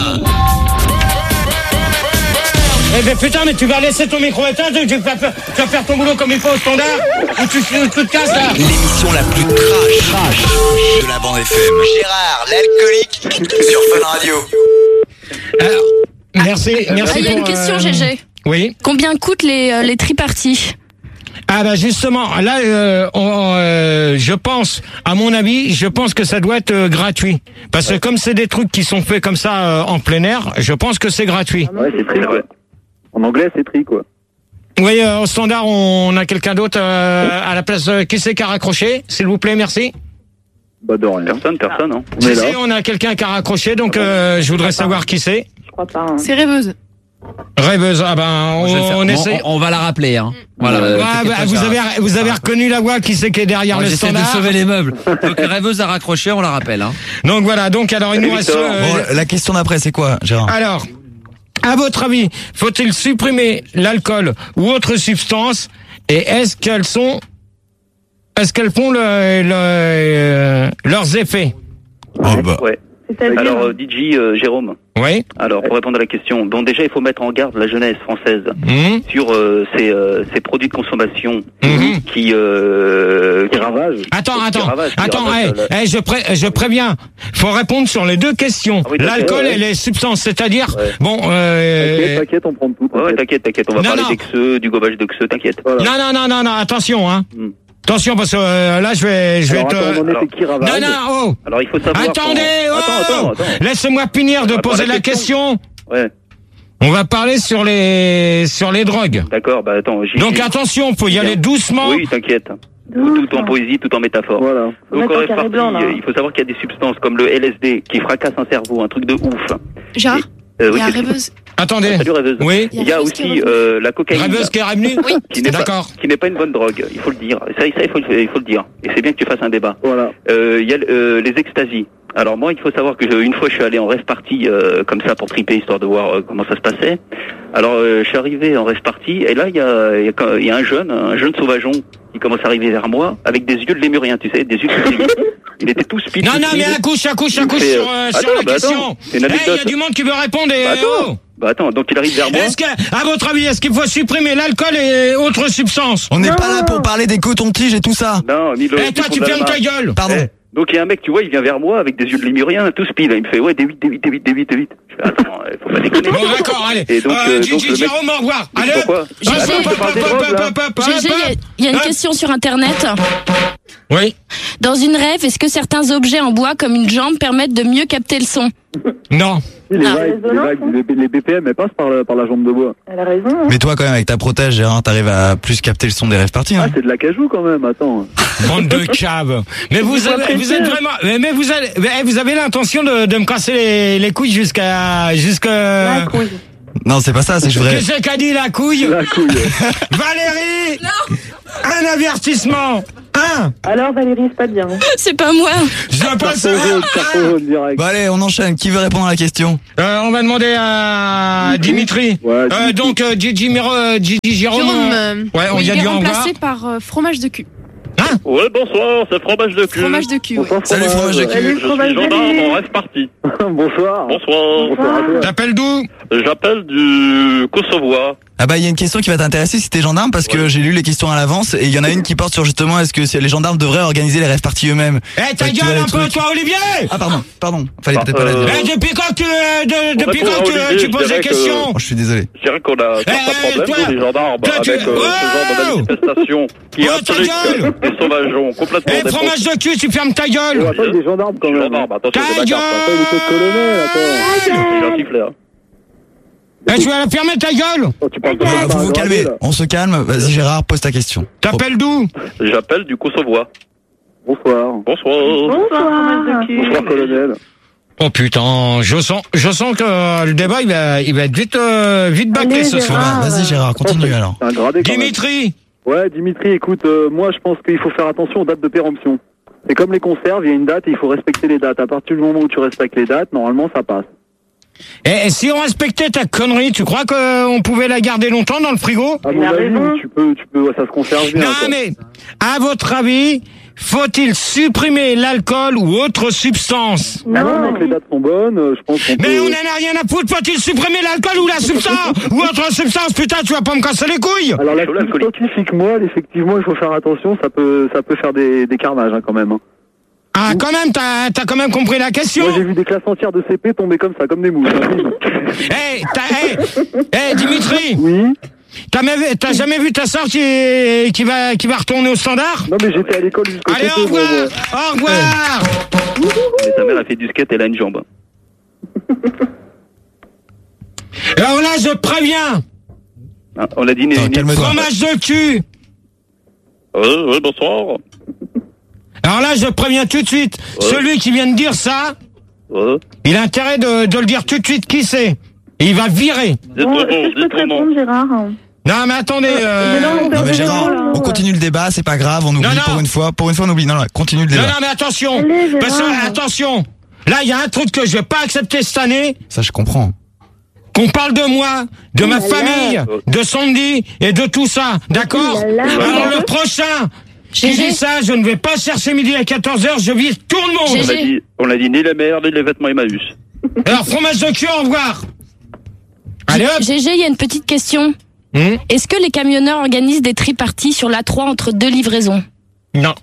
Eh ben putain, mais tu vas laisser ton micro éteint, tu vas faire, tu vas faire ton boulot comme il faut au standard, ou tu, tu, tu te casses là. L'émission la plus trash, trash de la bande F M. Gérard, l'alcoolique, sur Fun Radio. Alors, merci, merci. Ah, il y a pour, une question, euh... G G. Oui. Combien coûtent les, euh, les tri-parties? Ah bah justement, là, euh, on, euh, je pense, à mon avis, je pense que ça doit être euh, gratuit. Parce que comme c'est des trucs qui sont faits comme ça euh, en plein air, je pense que c'est gratuit. Ouais, c'est tri, ouais. En anglais, c'est tri, quoi. Oui, euh, au standard, on a quelqu'un d'autre euh, à la place. Euh, qui c'est qui a raccroché? S'il vous plaît, merci. Bah de rien. Personne, personne, hein. On, si, si, on a quelqu'un qui a raccroché, donc euh, je voudrais savoir qui c'est. Je crois pas. Hein. C'est Rêveuse. Rêveuse, ah ben on, on essaie. On, on va la rappeler, hein. Voilà. Ouais, bah, vous avez vous avez reconnu la voix qui c'est qui est derrière ouais, le j'essaie standard. J'essaie de sauver les meubles. Donc Rêveuse a raccroché, on la rappelle. Hein. Donc voilà, donc alors il nous reste. Euh, bon, la question d'après, c'est quoi, Gérard? Alors, à votre avis, faut-il supprimer l'alcool ou autre substance? Et est-ce qu'elles sont, est-ce qu'elles font le, le, euh, leurs effets? Oh bah. Ouais. Alors, euh, D J euh, Jérôme. Oui. Alors, pour répondre à la question, bon, déjà, il faut mettre en garde la jeunesse française mmh. sur euh, ces, euh, ces produits de consommation mmh. qui, euh, qui ravagent. Attends, qui attends, ravagent, attends, ravagent, hey, la... hey, je, pré je préviens. Faut répondre sur les deux questions. Ah oui, l'alcool ouais. et les substances, c'est-à-dire, ouais. bon. Euh... T'inquiète, t'inquiète, on prend tout. Ouais, ouais, t'inquiète, t'inquiète, on va non, parler non. des xeux, du gobage de xeux, t'inquiète. Voilà. Non, non, non, non, non, attention, hein. Mmh. Attention parce que euh, là je vais je alors, vais attends, te on en était qui ravage. Non non oh. Alors il faut savoir Attendez quand... oh attends, attends, attends. Laisse-moi finir de poser la question. la question. Ouais. On va parler sur les sur les drogues. D'accord, bah attends, j'y donc attention, faut y aller doucement. Oui, t'inquiète. Tout en poésie, tout en métaphore. Voilà. Donc en répartie, blanc, il faut savoir qu'il y a des substances comme le L S D qui fracasse un cerveau, un truc de ouf. Genre euh, oui, il y a Rêveuse. Attendez. Salut Rêveuse. Oui. Il y a aussi euh, la cocaïne. Rêveuse qui est revenue. Oui. Qui n'est pas, qui n'est pas une bonne drogue. Il faut le dire. Ça, ça il faut, il faut le dire. Et c'est bien que tu fasses un débat. Voilà. Euh, il y a euh, les extasies. Alors moi, il faut savoir que je, une fois, je suis allé en rêve party euh, comme ça pour triper, histoire de voir euh, comment ça se passait. Alors, euh, je suis arrivé en rêve party et là, il y a, il y a, il y a un jeune, un jeune sauvageon qui commence à arriver vers moi avec des yeux de lémurien, tu sais, des yeux de il était tout speed. Non, non, mais un couche, un couche, un couche sur, euh, sur attends, la bah question. Il hey, y a du monde qui veut répondre. Et, bah, attends. Oh. Bah attends, donc il arrive vers moi. Est-ce que, à votre avis, est-ce qu'il faut supprimer l'alcool et autres substances? On n'est pas là pour parler des cotons-tiges et tout ça. Non, Milo. Eh, toi, tu fermes ta gueule. Pardon. Eh. Donc il y a un mec, tu vois, il vient vers moi avec des yeux de lémurien, tout speed. Il me fait ouais, D huit, D huit, D huit, D huit, D huit. Je fais attends, faut pas déconner. Bon d'accord, allez. Et donc, euh, euh, Gigi, donc le mec... Jérôme, au revoir. Allez. Pourquoi Gégé, il y a une question sur internet. Oui. Dans une rêve, est-ce que certains objets en bois comme une jambe permettent de mieux capter le son? Non. Les, ah. vagues, les, vagues, les, les B P M, elles passent par la, par la jambe de bois. Elle a raison. Hein. Mais toi, quand même, avec ta protège, Gérard, t'arrives à plus capter le son des rêves parties. Hein. Ah, c'est de la cajou quand même, attends. Bande de caves. Mais vous, avez, vous êtes vraiment, mais, mais vous avez, mais vous avez l'intention de, de me casser les, les couilles jusqu'à, jusqu'à. La couille. Non, c'est pas ça, c'est que je voudrais... Qu'est-ce qu'a dit la couille? La couille. Valérie! Non. Un avertissement. Un. Alors Valérie, c'est pas bien. C'est pas moi. Je dois pas Carton jaune, carton jaune direct. Bon allez, on enchaîne. Qui veut répondre à la question? Euh, on va demander à Dimitri. Ouais, Euh, Dimitri. donc euh, Gigi Miro, euh, Gigi Jérôme. Jérôme, euh, euh, ouais, on oui, vient il de est lui au revoir. remplacé par euh, fromage de cul. Hein? Ouais, bonsoir, c'est fromage de cul. Fromage de cul, oui. Bonsoir, Salut, fromage de cul. Salut, Je fromage suis de gendarme cul. en rêve parti. Bonsoir. Bonsoir. Bonsoir à toi. T'appelles d'où? J'appelle du Kosovo. Ah bah il y a une question qui va t'intéresser si t'es gendarme parce que j'ai lu les questions à l'avance et il y en a une qui porte sur justement est-ce que les gendarmes devraient organiser les rêves parties eux-mêmes. Eh, ta Fait que tu gueule vois un les peu, trucs. toi, Olivier! Ah pardon, pardon, fallait Bah, peut-être pas la euh, dire. Eh, depuis quand tu, euh, de- On depuis répond quand à tu, Olivier, tu je poses des dirais que- questions? Oh, je suis désolé. Je dirais qu'on a certains Eh, problèmes, toi, nous, les gendarmes, toi, tu- avec euh, ce genre de manifestation qui Oh, ta implique gueule des sauvageons complètement Eh, fromage de cul, tu fermes ta gueule! Oh, attends, il est gendarme quand même. Gendarme, attention, Ta c'est ma carte. Attends, il est peut-être colonel, attends. J'ai un sifflet, hein. Eh, tu vas la fermer ta gueule! Oh, tu parles de Bon, gendarme, vous vous regardez, calmez, là. on se calme. Vas-y Gérard, pose ta question. T'appelles d'où? J'appelle du Kosovo. Bonsoir. Bonsoir. Bonsoir, fromage de cul. Bonsoir, colonel. Oh putain, je sens, je sens que euh, le débat il va, il va être vite, euh, vite bâclé Allez, ce soir. Gérard. Bah, vas-y Gérard, continue alors. C'est un gradé quand même. Dimitri, Ouais, Dimitri, écoute, euh, moi je pense qu'il faut faire attention aux dates de péremption. C'est comme les conserves, il y a une date et il faut respecter les dates. À partir du moment où tu respectes les dates, normalement ça passe. et, et si on respectait ta connerie, tu crois qu'on pouvait la garder longtemps dans le frigo? À mon a avis, raison. tu peux, tu peux, ouais, ça se conserve bien. Non quoi. mais, à votre avis, faut-il supprimer l'alcool ou autre substance? Ah non, non, que les dates sont bonnes, euh, je pense qu'on Mais peut... on en a rien à foutre, faut-il supprimer l'alcool ou la substance? Ou autre substance, putain, tu vas pas me casser les couilles? Alors la scientifique moelle, effectivement, il faut faire attention, ça peut, ça peut faire des, des carnages hein, quand même. hein. Ah, quand même, t'as, t'as quand même compris la question? Moi j'ai vu des classes entières de C P tomber comme ça, comme des mouches. hein. Hey, t'as, hey, hey, Dimitri! Oui. T'as, jamais- t'as jamais vu ta sœur qui, qui va, qui va retourner au standard? Non mais j'étais à l'école jusqu'au Allez, C P, au revoir! moi, moi. Au revoir! Mais sa mère a fait du skate, elle a une jambe. Alors là, je préviens! Ah, on l'a dit, né, Attends, né- calme-toi. Fromage de cul! Ouais, ouais, bonsoir. Alors là, je préviens tout de suite, Ouais. celui qui vient de dire ça, Ouais. il a intérêt de, de le dire tout de suite qui c'est. Et il va virer. Dites Bon, ton est-ce que nom, je peux dites te ton nom. répondre, Gérard? Non, mais attendez, euh... Mais non, on Non perd mais de Gérard, raison, on là. continue le débat, c'est pas grave, on oublie Non, non. pour une fois. Pour une fois on oublie. Non, non, continue le Non, débat. non, mais attention! Allez, Gérard. Parce que, attention! Là, il y a un truc que je vais pas accepter cette année, Ça je comprends. qu'on parle de moi, de ma là là. famille, de Sandy et de tout ça, d'accord? Oh là là. Alors le prochain qui Gégé. dit ça, je ne vais pas chercher midi à quatorze heures, je vise tout le On monde! l'a dit, on l'a dit, ni les mères, ni les vêtements Emmaüs. Alors, fromage de cul, au revoir! Allez hop! Gégé, il y a une petite question. Hum Est-ce que les camionneurs organisent des triparties sur l'A trois entre deux livraisons? Non.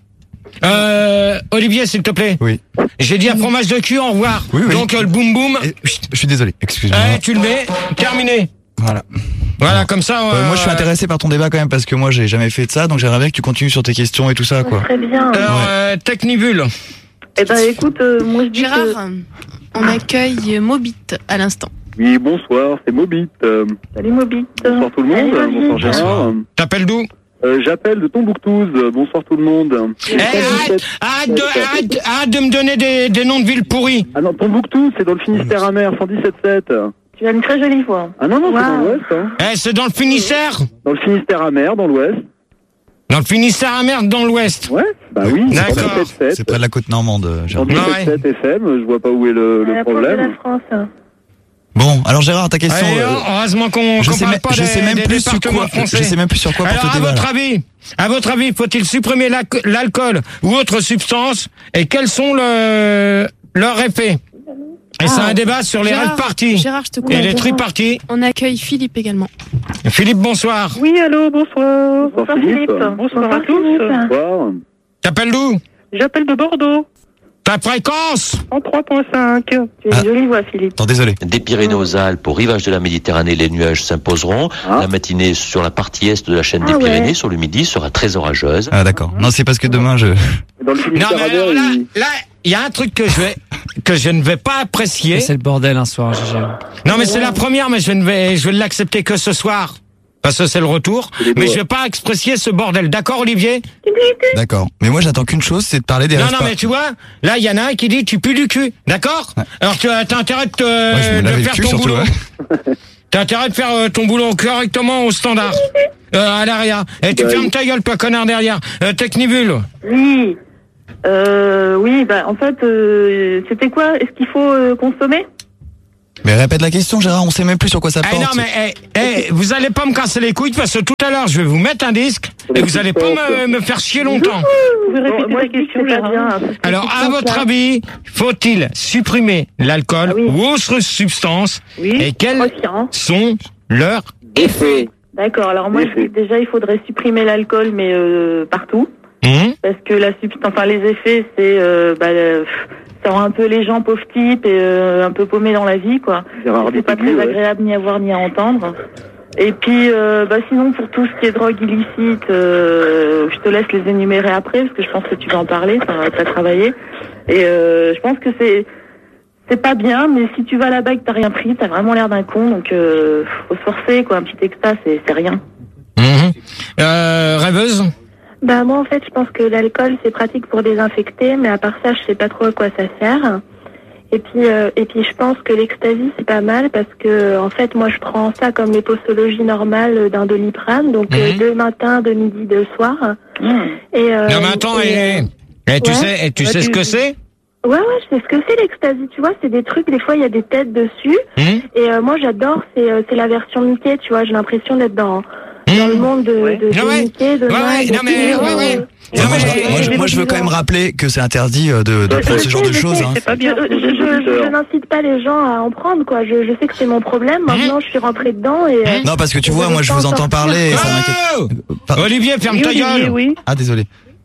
Euh, Olivier, s'il te plaît. Oui. J'ai dit un fromage de cul, au revoir. Oui, oui. Donc, euh, le boum boum. Et, chut, je suis désolé, excuse-moi. Eh, tu le mets, terminé. Voilà. Voilà, comme ça. Euh, moi je suis euh, intéressé par ton débat quand même parce que moi j'ai jamais fait de ça, donc j'aimerais bien que tu continues sur tes questions et tout ça quoi. Très bien. Alors, euh, Technibule. Eh ben, écoute, euh, moi je dis que... Gérard, on accueille Mobit à l'instant. Oui, bonsoir, c'est Mobit. Euh, Salut, Mobit. bonsoir tout le monde, Allez, vas-y. bonsoir Gérard. T'appelles d'où? Euh, J'appelle de Tombouctouz, euh, bonsoir tout le monde. Eh, arrête, arrête, de, arrête, arrête de me donner des, des noms de villes pourries. Ah non, Tombouctou, c'est dans le Finistère amer, cent dix-sept sept. Tu as une très jolie voix. Ah non, non, c'est dans Wow. l'ouest. Hein. Eh, c'est dans le Finistère? Dans le Finistère amer, dans l'ouest. Dans le Finistère à merde, dans l'ouest. Ouais, bah oui, D'accord. cent dix-sept sept. C'est près de la côte normande, euh, Gérard. cent dix-sept sept F M, je vois pas où est le, le À la porte de la problème. France. Bon, alors Gérard, ta question. Allez, euh, heureusement qu'on je qu'on sais, parle même- pas je des, sais même des plus sur départements quoi. français. Je sais même plus sur quoi Alors, porter à débat. votre là. avis, à votre avis, faut-il supprimer la- l'alcool ou autre substance et quels sont le, leurs effets? Et c'est un débat sur les Gérard, rêves parties Gérard, je te coupe. et les triparties. On accueille Philippe également. Philippe, bonsoir. Oui, allô, bonsoir. Bonsoir, Philippe. Bonsoir à tous. Bonsoir. T'appelles d'où? J'appelle de Bordeaux. Ta fréquence? En trois virgule cinq. Tu as une Ah. jolie voix, Philippe. Attends, désolé. Des Pyrénées aux Alpes, au rivage de la Méditerranée, les nuages s'imposeront. La matinée sur la partie est de la chaîne Ah des ouais. Pyrénées, sur le midi, sera très orageuse. Ah d'accord. Non, c'est parce que demain je. Dans le Non, Finistère mais alors amer, là, il... là, il y a un truc que je vais, que je ne vais pas apprécier. C'est le bordel un soir, Gégé. Non, mais c'est la première, mais je ne vais, je vais l'accepter que ce soir. Parce que c'est le retour. Mais je vais pas apprécier ce bordel. D'accord, Olivier? D'accord. Mais moi j'attends qu'une chose, c'est de parler des Non, rêves non, par- mais tu vois, là, il y en a un qui dit tu pues du cul. D'accord? Alors tu as t'as intérêt de, te, Ouais, je me de lavais le faire cul, ton surtout, boulot. ouais. T'as intérêt de faire euh, ton boulot correctement au standard. Euh, à l'arrière. Et tu Bah, fermes oui. ta gueule, pas connard derrière. Euh, Technibule. Oui. Euh, oui, bah en fait, euh, c'était quoi? Est-ce qu'il faut euh, consommer? Mais répète la question, Gérard, on sait même plus sur quoi ça Eh porte. non mais eh, eh, vous allez pas me casser les couilles parce que tout à l'heure je vais vous mettre un disque et vous allez pas me, me faire chier longtemps. Vous pouvez répéter la question, Gérard. Alors à votre avis, faut-il supprimer l'alcool ou autres substances et quels sont leurs effets? D'accord, alors moi je dis que déjà il faudrait supprimer l'alcool mais euh, partout. Mmh. Parce que la substance, enfin les effets c'est euh, bah, le- ça rend un peu les gens pauvres types et euh, un peu paumés dans la vie quoi. C'est pas très agréable ni à voir ni à entendre. Et puis euh, bah sinon pour tout ce qui est drogue illicite, euh, je te laisse les énumérer après parce que je pense que tu vas en parler, enfin t'as travaillé. Et euh, je pense que c'est c'est pas bien, mais si tu vas à la bague t'as rien pris, t'as vraiment l'air d'un con, donc euh, faut se forcer quoi, un petit extra c'est c'est rien. Mmh. Euh, rêveuse? Bah moi en fait je pense que l'alcool c'est pratique pour désinfecter, mais à part ça je sais pas trop à quoi ça sert. Et puis euh, et puis je pense que l'ecstasy c'est pas mal parce que en fait moi je prends ça comme les posologies normales d'un Doliprane, donc euh, deux matins, deux midi, deux soirs. Et euh, Non mais attends, et, et, euh, et tu ouais. sais, et tu sais ce que c'est? Ouais, ouais, je sais ce que c'est l'ecstasy, tu vois, c'est des trucs, des fois il y a des têtes dessus, et euh, moi j'adore, c'est euh, c'est la version Mickey, tu vois, j'ai l'impression d'être dans, dans le monde de, de, de Ah ouais. Mickey, de Ouais, Nike, ouais, de non, mais- Pierrot, ouais, ouais. euh, moi, je, moi, je- moi, je veux quand même rappeler que c'est interdit euh, de, de Je prendre ce sais, genre de je choses. sais, Hein. Je, je, je, je n'incite pas les gens à en prendre, quoi. Je, je sais que c'est mon problème. Maintenant, je suis rentrée dedans et. euh, Non, parce que tu vois, moi, je vous entends parler. Et ça m'inquiète. Olivier, ferme ta gueule. Ah, désolé.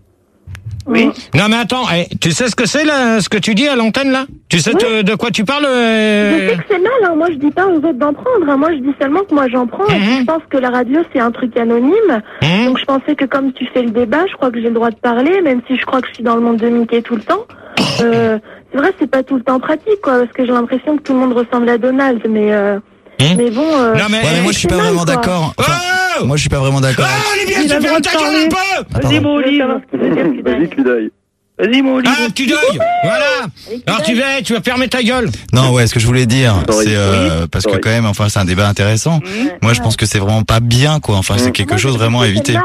Oui. Non mais attends, eh, tu sais ce que c'est là, ce que tu dis à l'antenne là? Tu sais te- de quoi tu parles? euh, Je sais que c'est mal, hein. Moi je dis pas aux autres d'en prendre, hein. Moi je dis seulement que moi j'en prends, et puis je pense que la radio c'est un truc anonyme, donc je pensais que comme tu fais le débat, je crois que j'ai le droit de parler, même si je crois que je suis dans le monde de Mickey tout le temps. Euh, c'est vrai, c'est pas tout le temps pratique, quoi, parce que j'ai l'impression que tout le monde ressemble à Donald, mais euh, mais bon... Euh, Ouais, mais moi, je suis pas vraiment d'accord. Enfin, moi, je suis pas vraiment d'accord. Ah, Olivier, tu fermes ta gueule un peu! Vas-y, mon Olivier. Vas-y, Cudaille. Vas-y, mon Olivier. Ah, tu deuil! Voilà! Alors tu vas, tu vas fermer ta gueule! Non, ouais, ce que je voulais dire, c'est euh, parce que quand même, enfin, c'est un débat intéressant. Moi, je pense que c'est vraiment pas bien, quoi. Enfin, c'est quelque chose vraiment à éviter.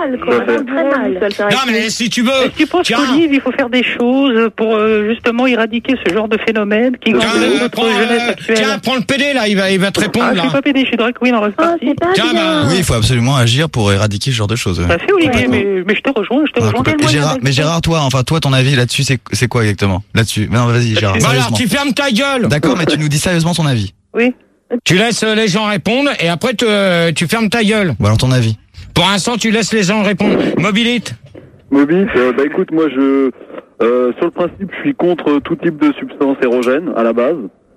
Non, mais si tu veux. Est-ce que tu penses qu'Olive, il faut faire des choses pour euh, justement éradiquer ce genre de phénomène qui Tiens, gangrène euh, notre prends, jeunesse euh, actuelle? tiens, prends le P D là, il va, il va te répondre Ah, je là. suis pas pédé, je suis drag queen en reste partie. Tiens, bah, Oui, il faut absolument agir pour éradiquer ce genre de choses. ouais. Bah, fais Olivier, mais, mais je te rejoins, je te Ouais, rejoins. complètement. Et Gérard, mais Gérard, toi, enfin, toi, ton avis là-dessus, c'est c'est quoi exactement? Là-dessus. Non, vas-y, Gérard. Bah alors sérieusement. tu fermes ta gueule! D'accord, mais tu nous dis sérieusement ton avis. Oui. Tu laisses euh, les gens répondre et après tu, euh, tu fermes ta gueule. Bon, alors ton avis. Pour l'instant, tu laisses les gens répondre. Mobilite. Mobile, euh, bah écoute, moi je, euh, sur le principe, je suis contre tout type de substance érogène à la base.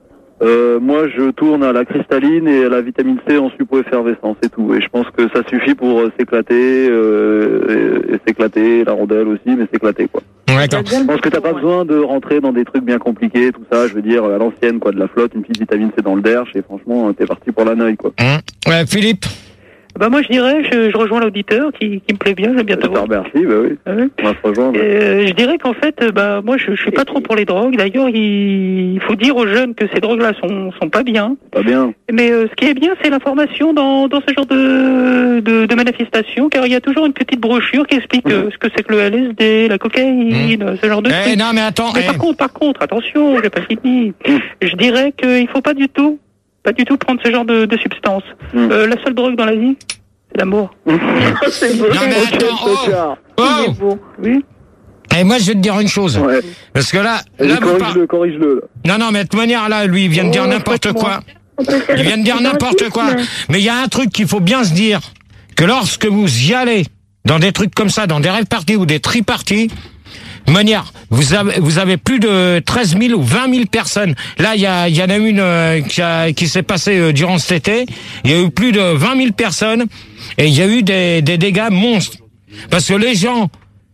Euh, moi, je tourne à la cristalline et à la vitamine C en suppo-effervescent, c'est tout. Et je pense que ça suffit pour euh, s'éclater, euh, et, et s'éclater, la rondelle aussi, mais s'éclater quoi. Je pense que t'as pas besoin de rentrer dans des trucs bien compliqués, tout ça. Je veux dire à l'ancienne quoi, de la flotte, une petite vitamine C dans le derche et franchement, t'es parti pour la neuille quoi. Ouais, Philippe. Bah moi je dirais, je, je rejoins l'auditeur qui, qui me plaît bien, j'aime bien te voir. Merci, bah oui. On va se rejoindre. Euh, je dirais qu'en fait, euh, bah moi je, je suis pas trop pour les drogues. D'ailleurs, il, il faut dire aux jeunes que ces drogues-là sont sont pas bien. Pas bien. Mais euh, ce qui est bien, c'est l'information dans dans ce genre de de, de manifestations, car il y a toujours une petite brochure qui explique euh, ce que c'est que le L S D, la cocaïne, ce genre de Eh, trucs. non, mais attends, Mais eh. par contre, par contre, attention, j'ai pas fini. Je dirais qu'il faut pas du tout, pas du tout prendre ce genre de, de substances. Euh, la seule drogue dans la vie, c'est l'amour. C'est beau. Non mais attends, oh, oh. Oui. Et moi je vais te dire une chose. Parce que là, là vous par- Corrige-le, corrige-le. là. non non mais de toute manière là, lui il vient de dire n'importe quoi. Il vient de dire n'importe quoi. Mais il y a un truc qu'il faut bien se dire, que lorsque vous y allez dans des trucs comme ça, dans des rave parties ou des tri-parties, de manière, vous avez, vous avez plus de treize mille ou vingt mille personnes. Là, il y, a, il y en a une euh, qui, a, qui s'est passée euh, durant cet été. Il y a eu plus de vingt mille personnes et il y a eu des, des dégâts monstres. Parce que les gens,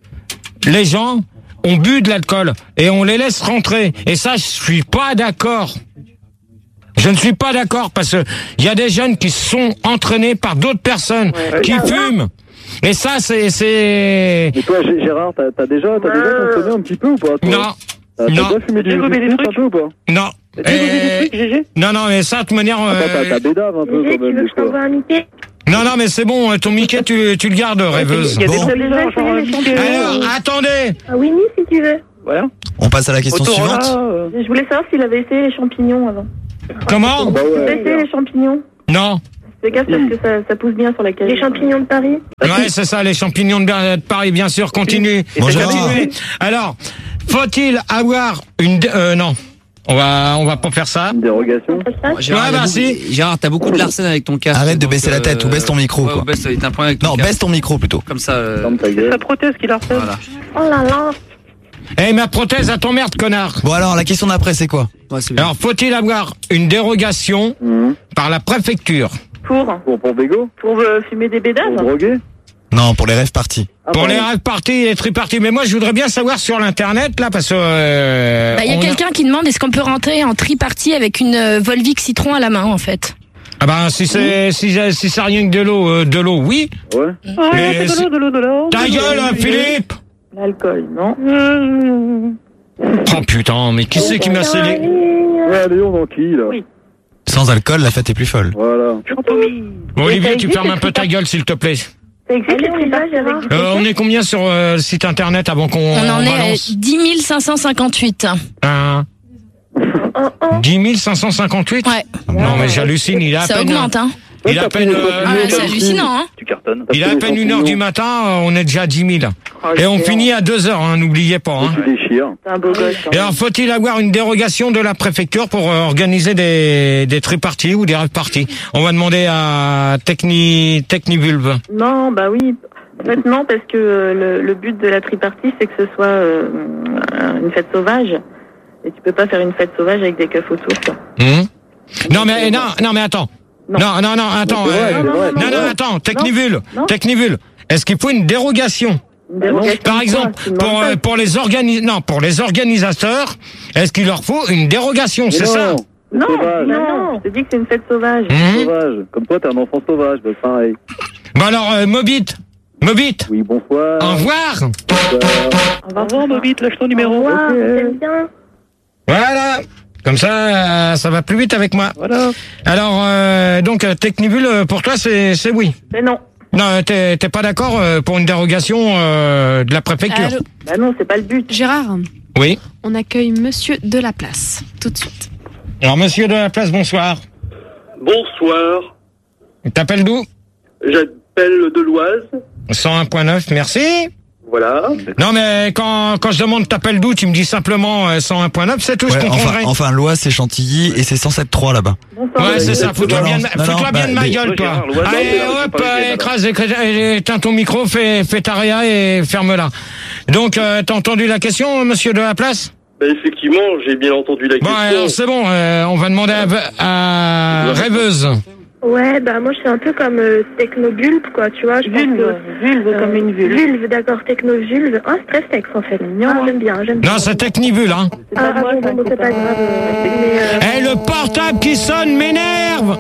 les gens ont bu de l'alcool et on les laisse rentrer. Et ça, je suis pas d'accord. Je ne suis pas d'accord parce que il y a des jeunes qui sont entraînés par d'autres personnes qui fument. Et ça, c'est, c'est. Et toi, G- Gérard, t'as t'as déjà, t'as déjà consommé un petit peu ou pas toi? Non. T'as t'as Non. déjà fumé du J'ai gommé des du trucs. un peu ou pas? Non. Et... Non, non, mais ça, de toute manière... Euh... Attends, t'as bédave un peu Gégé, quand tu veux même. que je t'envoie un Mickey? Non, non, mais c'est bon, ton Mickey, tu, tu le gardes, rêveuse. Il y a des Bon. tables bizarres, genre un Mickey. Alors, attendez. Ah, Winnie, si tu veux. Voilà. On passe à la question Autour, suivante. là, euh, Je voulais savoir s'il avait essayé les champignons avant. Comment? Bah Il a ouais. essayé les champignons. Non. Fais gaffe parce que ça, ça pousse bien sur la cage. Les champignons de Paris? Ouais, c'est ça, les champignons de Ber- de Paris, bien sûr, continue. Bonjour. Continuez. Alors, faut-il avoir une... dé- Euh, non. On va, on va pas faire ça. Une dérogation. Gérard, Ouais, il y a bah, beaucoup- si. Gérard, t'as beaucoup de Larsen avec ton casque. Arrête de donc, baisser la tête, ou baisse ton micro, ouais, quoi. ou baisse, t'as un problème avec ton Non, casque. baisse ton micro plutôt. Comme ça. euh, Ferme ta C'est gueule. sa prothèse qu'il a refait. Voilà. Oh là là. Eh, ma prothèse, à ton merde, connard. Bon alors, la question d'après, c'est quoi? Ouais, c'est bien. Alors, faut-il avoir une dérogation Mhm. par la préfecture Pour Pour, pour Bégo? Pour euh, fumer des bédaves. Pour droguer? Non, pour les rêves partis. Ah, pour pardon. les rêves parties et les triparties? Mais moi, je voudrais bien savoir sur l'internet, là, parce que... euh, Bah, il y a on quelqu'un qui demande est-ce qu'on peut rentrer en tripartie avec une euh, Volvic Citron à la main, en fait. Ah ben, si c'est, si, si c'est rien que de l'eau, euh, de l'eau, oui. Ouais. Ah, Mais c'est de l'eau, de l'eau, de l'eau. Ta gueule, hein, Philippe! L'alcool, non. Oh putain, mais qui c'est qui m'a scellé? Ouais, Léon dans qui, là? Oui. Sans alcool, la fête est plus folle. Voilà. Bon, Olivier, ça tu existe, fermes un les peu ta gueule, s'il te plaît. Ça existe les triparties avec du Euh, on est combien sur euh, le site internet avant qu'on On en est à balance dix mille cinq cent cinquante-huit. Hein dix mille cinq cent cinquante-huit? Ouais. Non, mais j'hallucine, il a à Ça peine... augmente, hein. Il a à peine... euh, Ah, c'est hallucinant, hein. Tu cartonnes. Il a à peine une heure du matin, euh, on est déjà à dix mille. Et on finit à deux heures, hein, n'oubliez pas. Hein. Tu déchires. C'est un beau gosse. Et alors, faut-il avoir une dérogation de la préfecture pour euh, organiser des, des triparties ou des rêves parties? On va demander à Techni, Technivulve. Non, bah oui. En fait, non, parce que euh, le, le but de la tripartie, c'est que ce soit euh, une fête sauvage. Et tu peux pas faire une fête sauvage avec des keufs autour, quoi. Hum non, mais, non, non, mais attends. Non, non, non, attends. Mais c'est vrai, euh, c'est vrai, non, c'est non, vrai. attends, Technivule. Non. Technivule. Est-ce qu'il faut une dérogation? Une dérogation Par de quoi? exemple, Tu demandes pour, pas. euh, pour les organi- non, pour les organisateurs, est-ce qu'il leur faut une dérogation? Mais C'est non, ça? c'est Non, sauvage. non, non, je te dis que c'est une fête sauvage. Hum Sauvage. Comme toi, t'es un enfant sauvage, bah pareil. Bon alors, euh, Mobit. Mobit. Oui, bonsoir. Au revoir. Au revoir, Mobit, lâche ton numéro. Au revoir, Ok. j'aime bien. Voilà. Comme ça, euh, ça va plus vite avec moi. Voilà. Alors, euh, donc, euh, Technivule, euh, pour toi, c'est c'est oui. Mais non. Non, t'es t'es pas d'accord euh, pour une dérogation euh, de la préfecture? Allô, Bah non, c'est pas le but. Gérard, Oui. on accueille Monsieur de la Place, tout de suite. Alors, monsieur de la place, bonsoir. Bonsoir. T'appelles d'où? J'appelle de l'Oise. cent un point neuf, merci. Voilà. Non, mais quand, quand je demande t'appelles d'où, tu me dis simplement euh, cent un point neuf, c'est tout, je Ouais, comprendrai. enfin, enfin, l'Oise, c'est Chantilly et c'est cent sept trois là-bas. Ouais, c'est ça, fous-toi Non, bien, de- non, fous-toi non, bien bah, de ma mais- gueule, toi. Gérard, l'Oise, Allez, non, c'est hop, pas euh, bien, écrase, écrase, euh, éteins ton micro, fais, fais ta réa et ferme-la. Donc, euh, t'as entendu la question, monsieur de la place? Ben effectivement, j'ai bien entendu la Bon, question. alors c'est bon, euh, on va demander à, à Rêveuse. Ouais, bah moi je suis un peu comme euh, technobulbe, quoi, tu vois. Je pense Vulve, que- vulve euh, comme une vulve. Vulve, d'accord, technovulve. Ah, c'est très sexe en fait. Ah, j'aime bien, j'aime bien. Non, c'est Technivule, hein. Ah, ah bon, bon, bon, c'est pas grave. euh, mais, euh, Eh, le portable qui sonne m'énerve!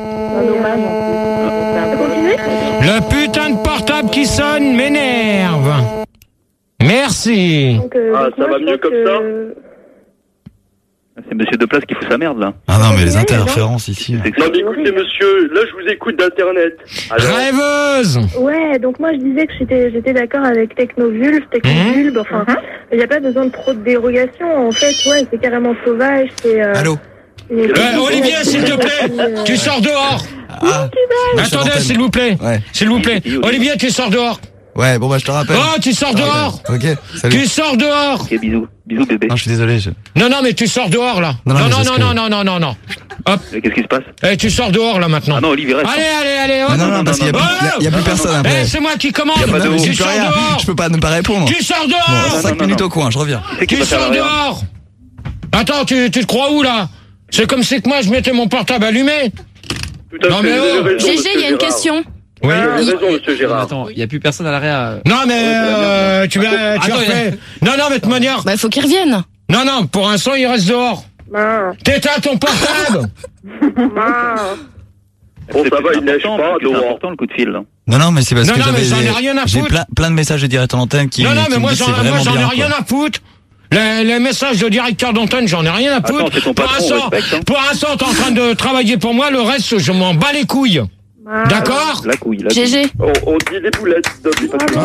on peut continuer? Le putain de portable qui sonne m'énerve! Merci! Donc, euh, Ah, donc, ça moi, va je mieux pense comme que- ça C'est monsieur Deplace qui fout sa merde, là. Ah non, mais les interférences ici. Non mais écoutez monsieur, là je vous écoute d'internet. Alors, Rêveuse! Ouais, donc moi je disais que j'étais j'étais d'accord avec technovulve, technovulbe, enfin, il n'y a pas besoin de trop de dérogation. En fait, ouais, c'est carrément sauvage, c'est... Euh, Allô? c'est- Euh, Olivier, s'il te plaît, tu sors dehors! Ah, Attendez, s'il vous plaît! Ouais. S'il vous plaît! Olivier, tu sors dehors! Ouais, bon bah je te rappelle. Oh, tu sors dehors! Ok, salut. Tu sors dehors! Ok, bisous. Bisous, bébé. Non, je suis désolé. Je... Non, non, mais tu sors dehors, là! Non, non, Non, mais non, c'est non, ce que- non, non, non, non, non! Hop! Mais qu'est-ce qui se passe? Eh, tu sors dehors, là, maintenant! Ah non, Olivier, reste. Allez, allez, allez, hop! Mais non, non, parce qu'il y a plus, il y a- il y a plus personne Eh, après. c'est moi qui commande! Y a pas de Non, mais haut. j'y Tu peux sors rien. dehors! Je peux pas ne pas répondre. Tu sors Bon, dehors! cinq non, minutes non. au coin, je reviens. C'est qui Tu va faire sors rien. dehors! Attends, tu, tu te crois où, là? C'est comme si que moi, je mettais mon portable allumé! tout à Non, fait, mais vous avez oh. raison, G G, monsieur il y a une Gérard. question. Oui. Vous avez raison monsieur Gérard. Attends, il n'y a plus personne à l'arrière. Non, mais euh, tu vas, tu Attends, refais. Non, non, mais de toute manière. Bah, il faut qu'il revienne. Non, non, pour l'instant, il reste dehors. Ah, T'éteins ton portable. ah. Bon ça va, il neige important, pas parce que c'est dehors. important, le coup de fil, là. Non, non, mais c'est parce Non, que non, mais j'avais j'en ai j'ai- rien à j'ai foutre. plein, plein de messages de direct en antenne qui, Non, non, qui mais me moi, disent j'en, que c'est moi, vraiment j'en ai bien. rien quoi. à foutre. Les, les messages de directeur d'antenne, j'en ai rien à foutre. Attends, c'est ton pour patron, l'instant, respecte, hein. pour l'instant, t'es en train de travailler pour moi, le reste, je m'en bats les couilles. D'accord? La couille, la G G. couille. On, on dit les boulettes, Dobby, parce que...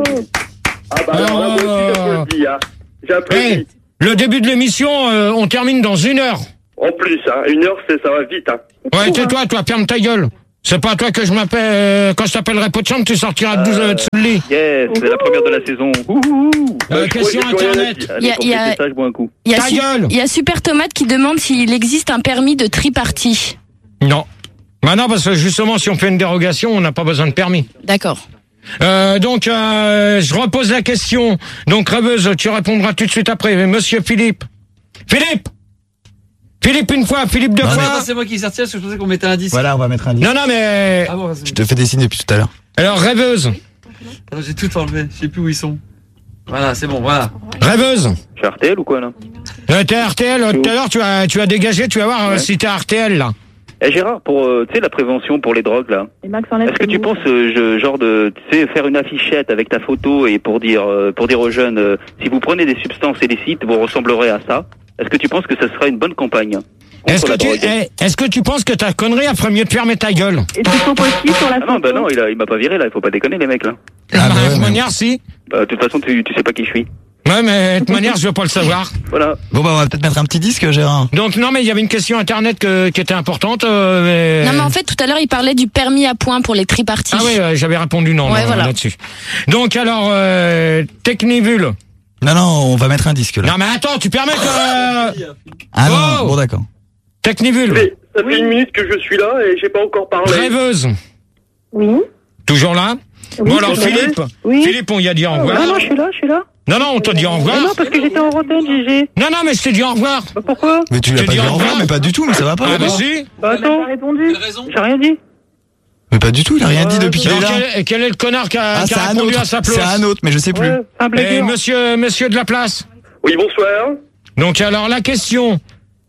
Ah bah alors là, moi aussi, j'applaudis, hein. J'applaudis. Hey, le début de l'émission, euh, on termine dans une heure. En plus, hein, une heure, c'est, ça va vite, hein. Ouais, tais-toi, toi, ferme ta gueule. C'est pas à toi que je m'appelle, euh, quand je t'appellerai Pocham, tu sortiras de douze euh, de ce lit. Yes, c'est la première de la saison. Ouhou. Euh, question internet. Il y a, il y a, Ça, je bois un coup. il y a Ta Su- gueule. il y a Super Tomate qui demande s'il existe un permis de tripartie. Non. Bah non, parce que justement, si on fait une dérogation, on n'a pas besoin de permis. D'accord. Euh, donc, euh, je repose la question. Donc, rêveuse, tu répondras tout de suite après. Monsieur Philippe. Philippe! Philippe une fois, Philippe deux Non, mais fois. attends, c'est moi qui sortais parce que je pensais qu'on mettait un disque. Voilà, on va mettre un disque. Non, non, mais... Ah bon, Je te fais des signes depuis tout à l'heure. Alors, rêveuse. attends, j'ai tout enlevé. Je sais plus où ils sont. Voilà, c'est bon, voilà. Rêveuse. C'est R T L ou quoi, là? Euh, t'es R T L, euh, tout à l'heure, tu as, tu as dégagé, tu vas voir euh, Ouais. si t'es R T L, là. Eh Gérard, pour, euh, tu sais, la prévention pour les drogues, là. Et Max enlève Est-ce que ses tu mots. penses, euh, je- genre de, tu sais, faire une affichette avec ta photo et pour dire, euh, pour dire aux jeunes, euh, si vous prenez des substances illicites, vous ressemblerez à ça. Est-ce que tu penses que ce sera une bonne campagne Est-ce contre que, la tu, drogue? eh, est-ce que tu penses que ta connerie, elle ferait mieux de fermer ta gueule? Et tu sont aussi sur la Ah photo. non, bah non, il, a, il m'a pas viré là, il faut pas déconner les mecs là. Ah, bah de ouais, toute mais- manière, si. Bah, de toute façon, tu, tu sais pas qui je suis. Ouais, mais de toute manière, je veux pas le savoir. Voilà. Bon, bah, on va peut-être mettre un petit disque, Gérard. Donc, non, mais il y avait une question internet que, qui était importante. Euh, mais... Non, mais en fait, tout à l'heure, il parlait du permis à points pour les triparties. Ah oui, euh, j'avais répondu non, Ouais, non, voilà. là-dessus. Donc, alors, euh, Technivule. Non, non, on va mettre un disque, là. Non, mais attends, tu permets que... Ah non, Oh. bon, d'accord. Technivule. Mais ça fait une minute que je suis là et j'ai pas encore parlé. Rêveuse. Oui. Toujours là? Oui, Bon, alors, c'est vrai. Philippe. Oui. Philippe, on y a dit au revoir. Ah non, je suis là, je suis là. Non, non, on t'a dit au revoir. Mais non, parce que j'étais en antenne, G G. Non, non, mais je t'ai dit au revoir. Bah pourquoi? Mais tu Je l'as te pas dis dit au au revoir, revoir. mais pas du tout, mais ça va pas. Ah, bah alors. si. Bah attends. J'ai répondu. J'ai rien dit. Mais pas du tout, il a rien dit depuis qu'il est Donc, là. quel, quel est le connard qui a, Ah, qui c'est a un répondu autre. à sa place? C'est un autre, mais je sais plus. Ouais, un Eh, blagueur. monsieur, monsieur de la place. Oui, bonsoir. Donc, alors, la question,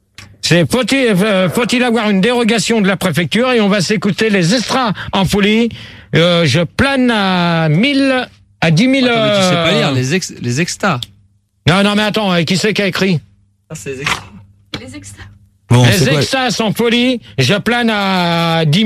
c'est faut-il, euh, faut-il avoir une dérogation de la préfecture? Et on va s'écouter les extras en folie. Euh, je plane à mille, à dix mille. Attends, mais tu sais pas euh, lire les ex, les extas. Non, non, mais attends, euh, qui c'est qui a écrit? Ah, c'est les extas. Les extras. Bon, Les c'est quoi? extas en folie. Je plane à dix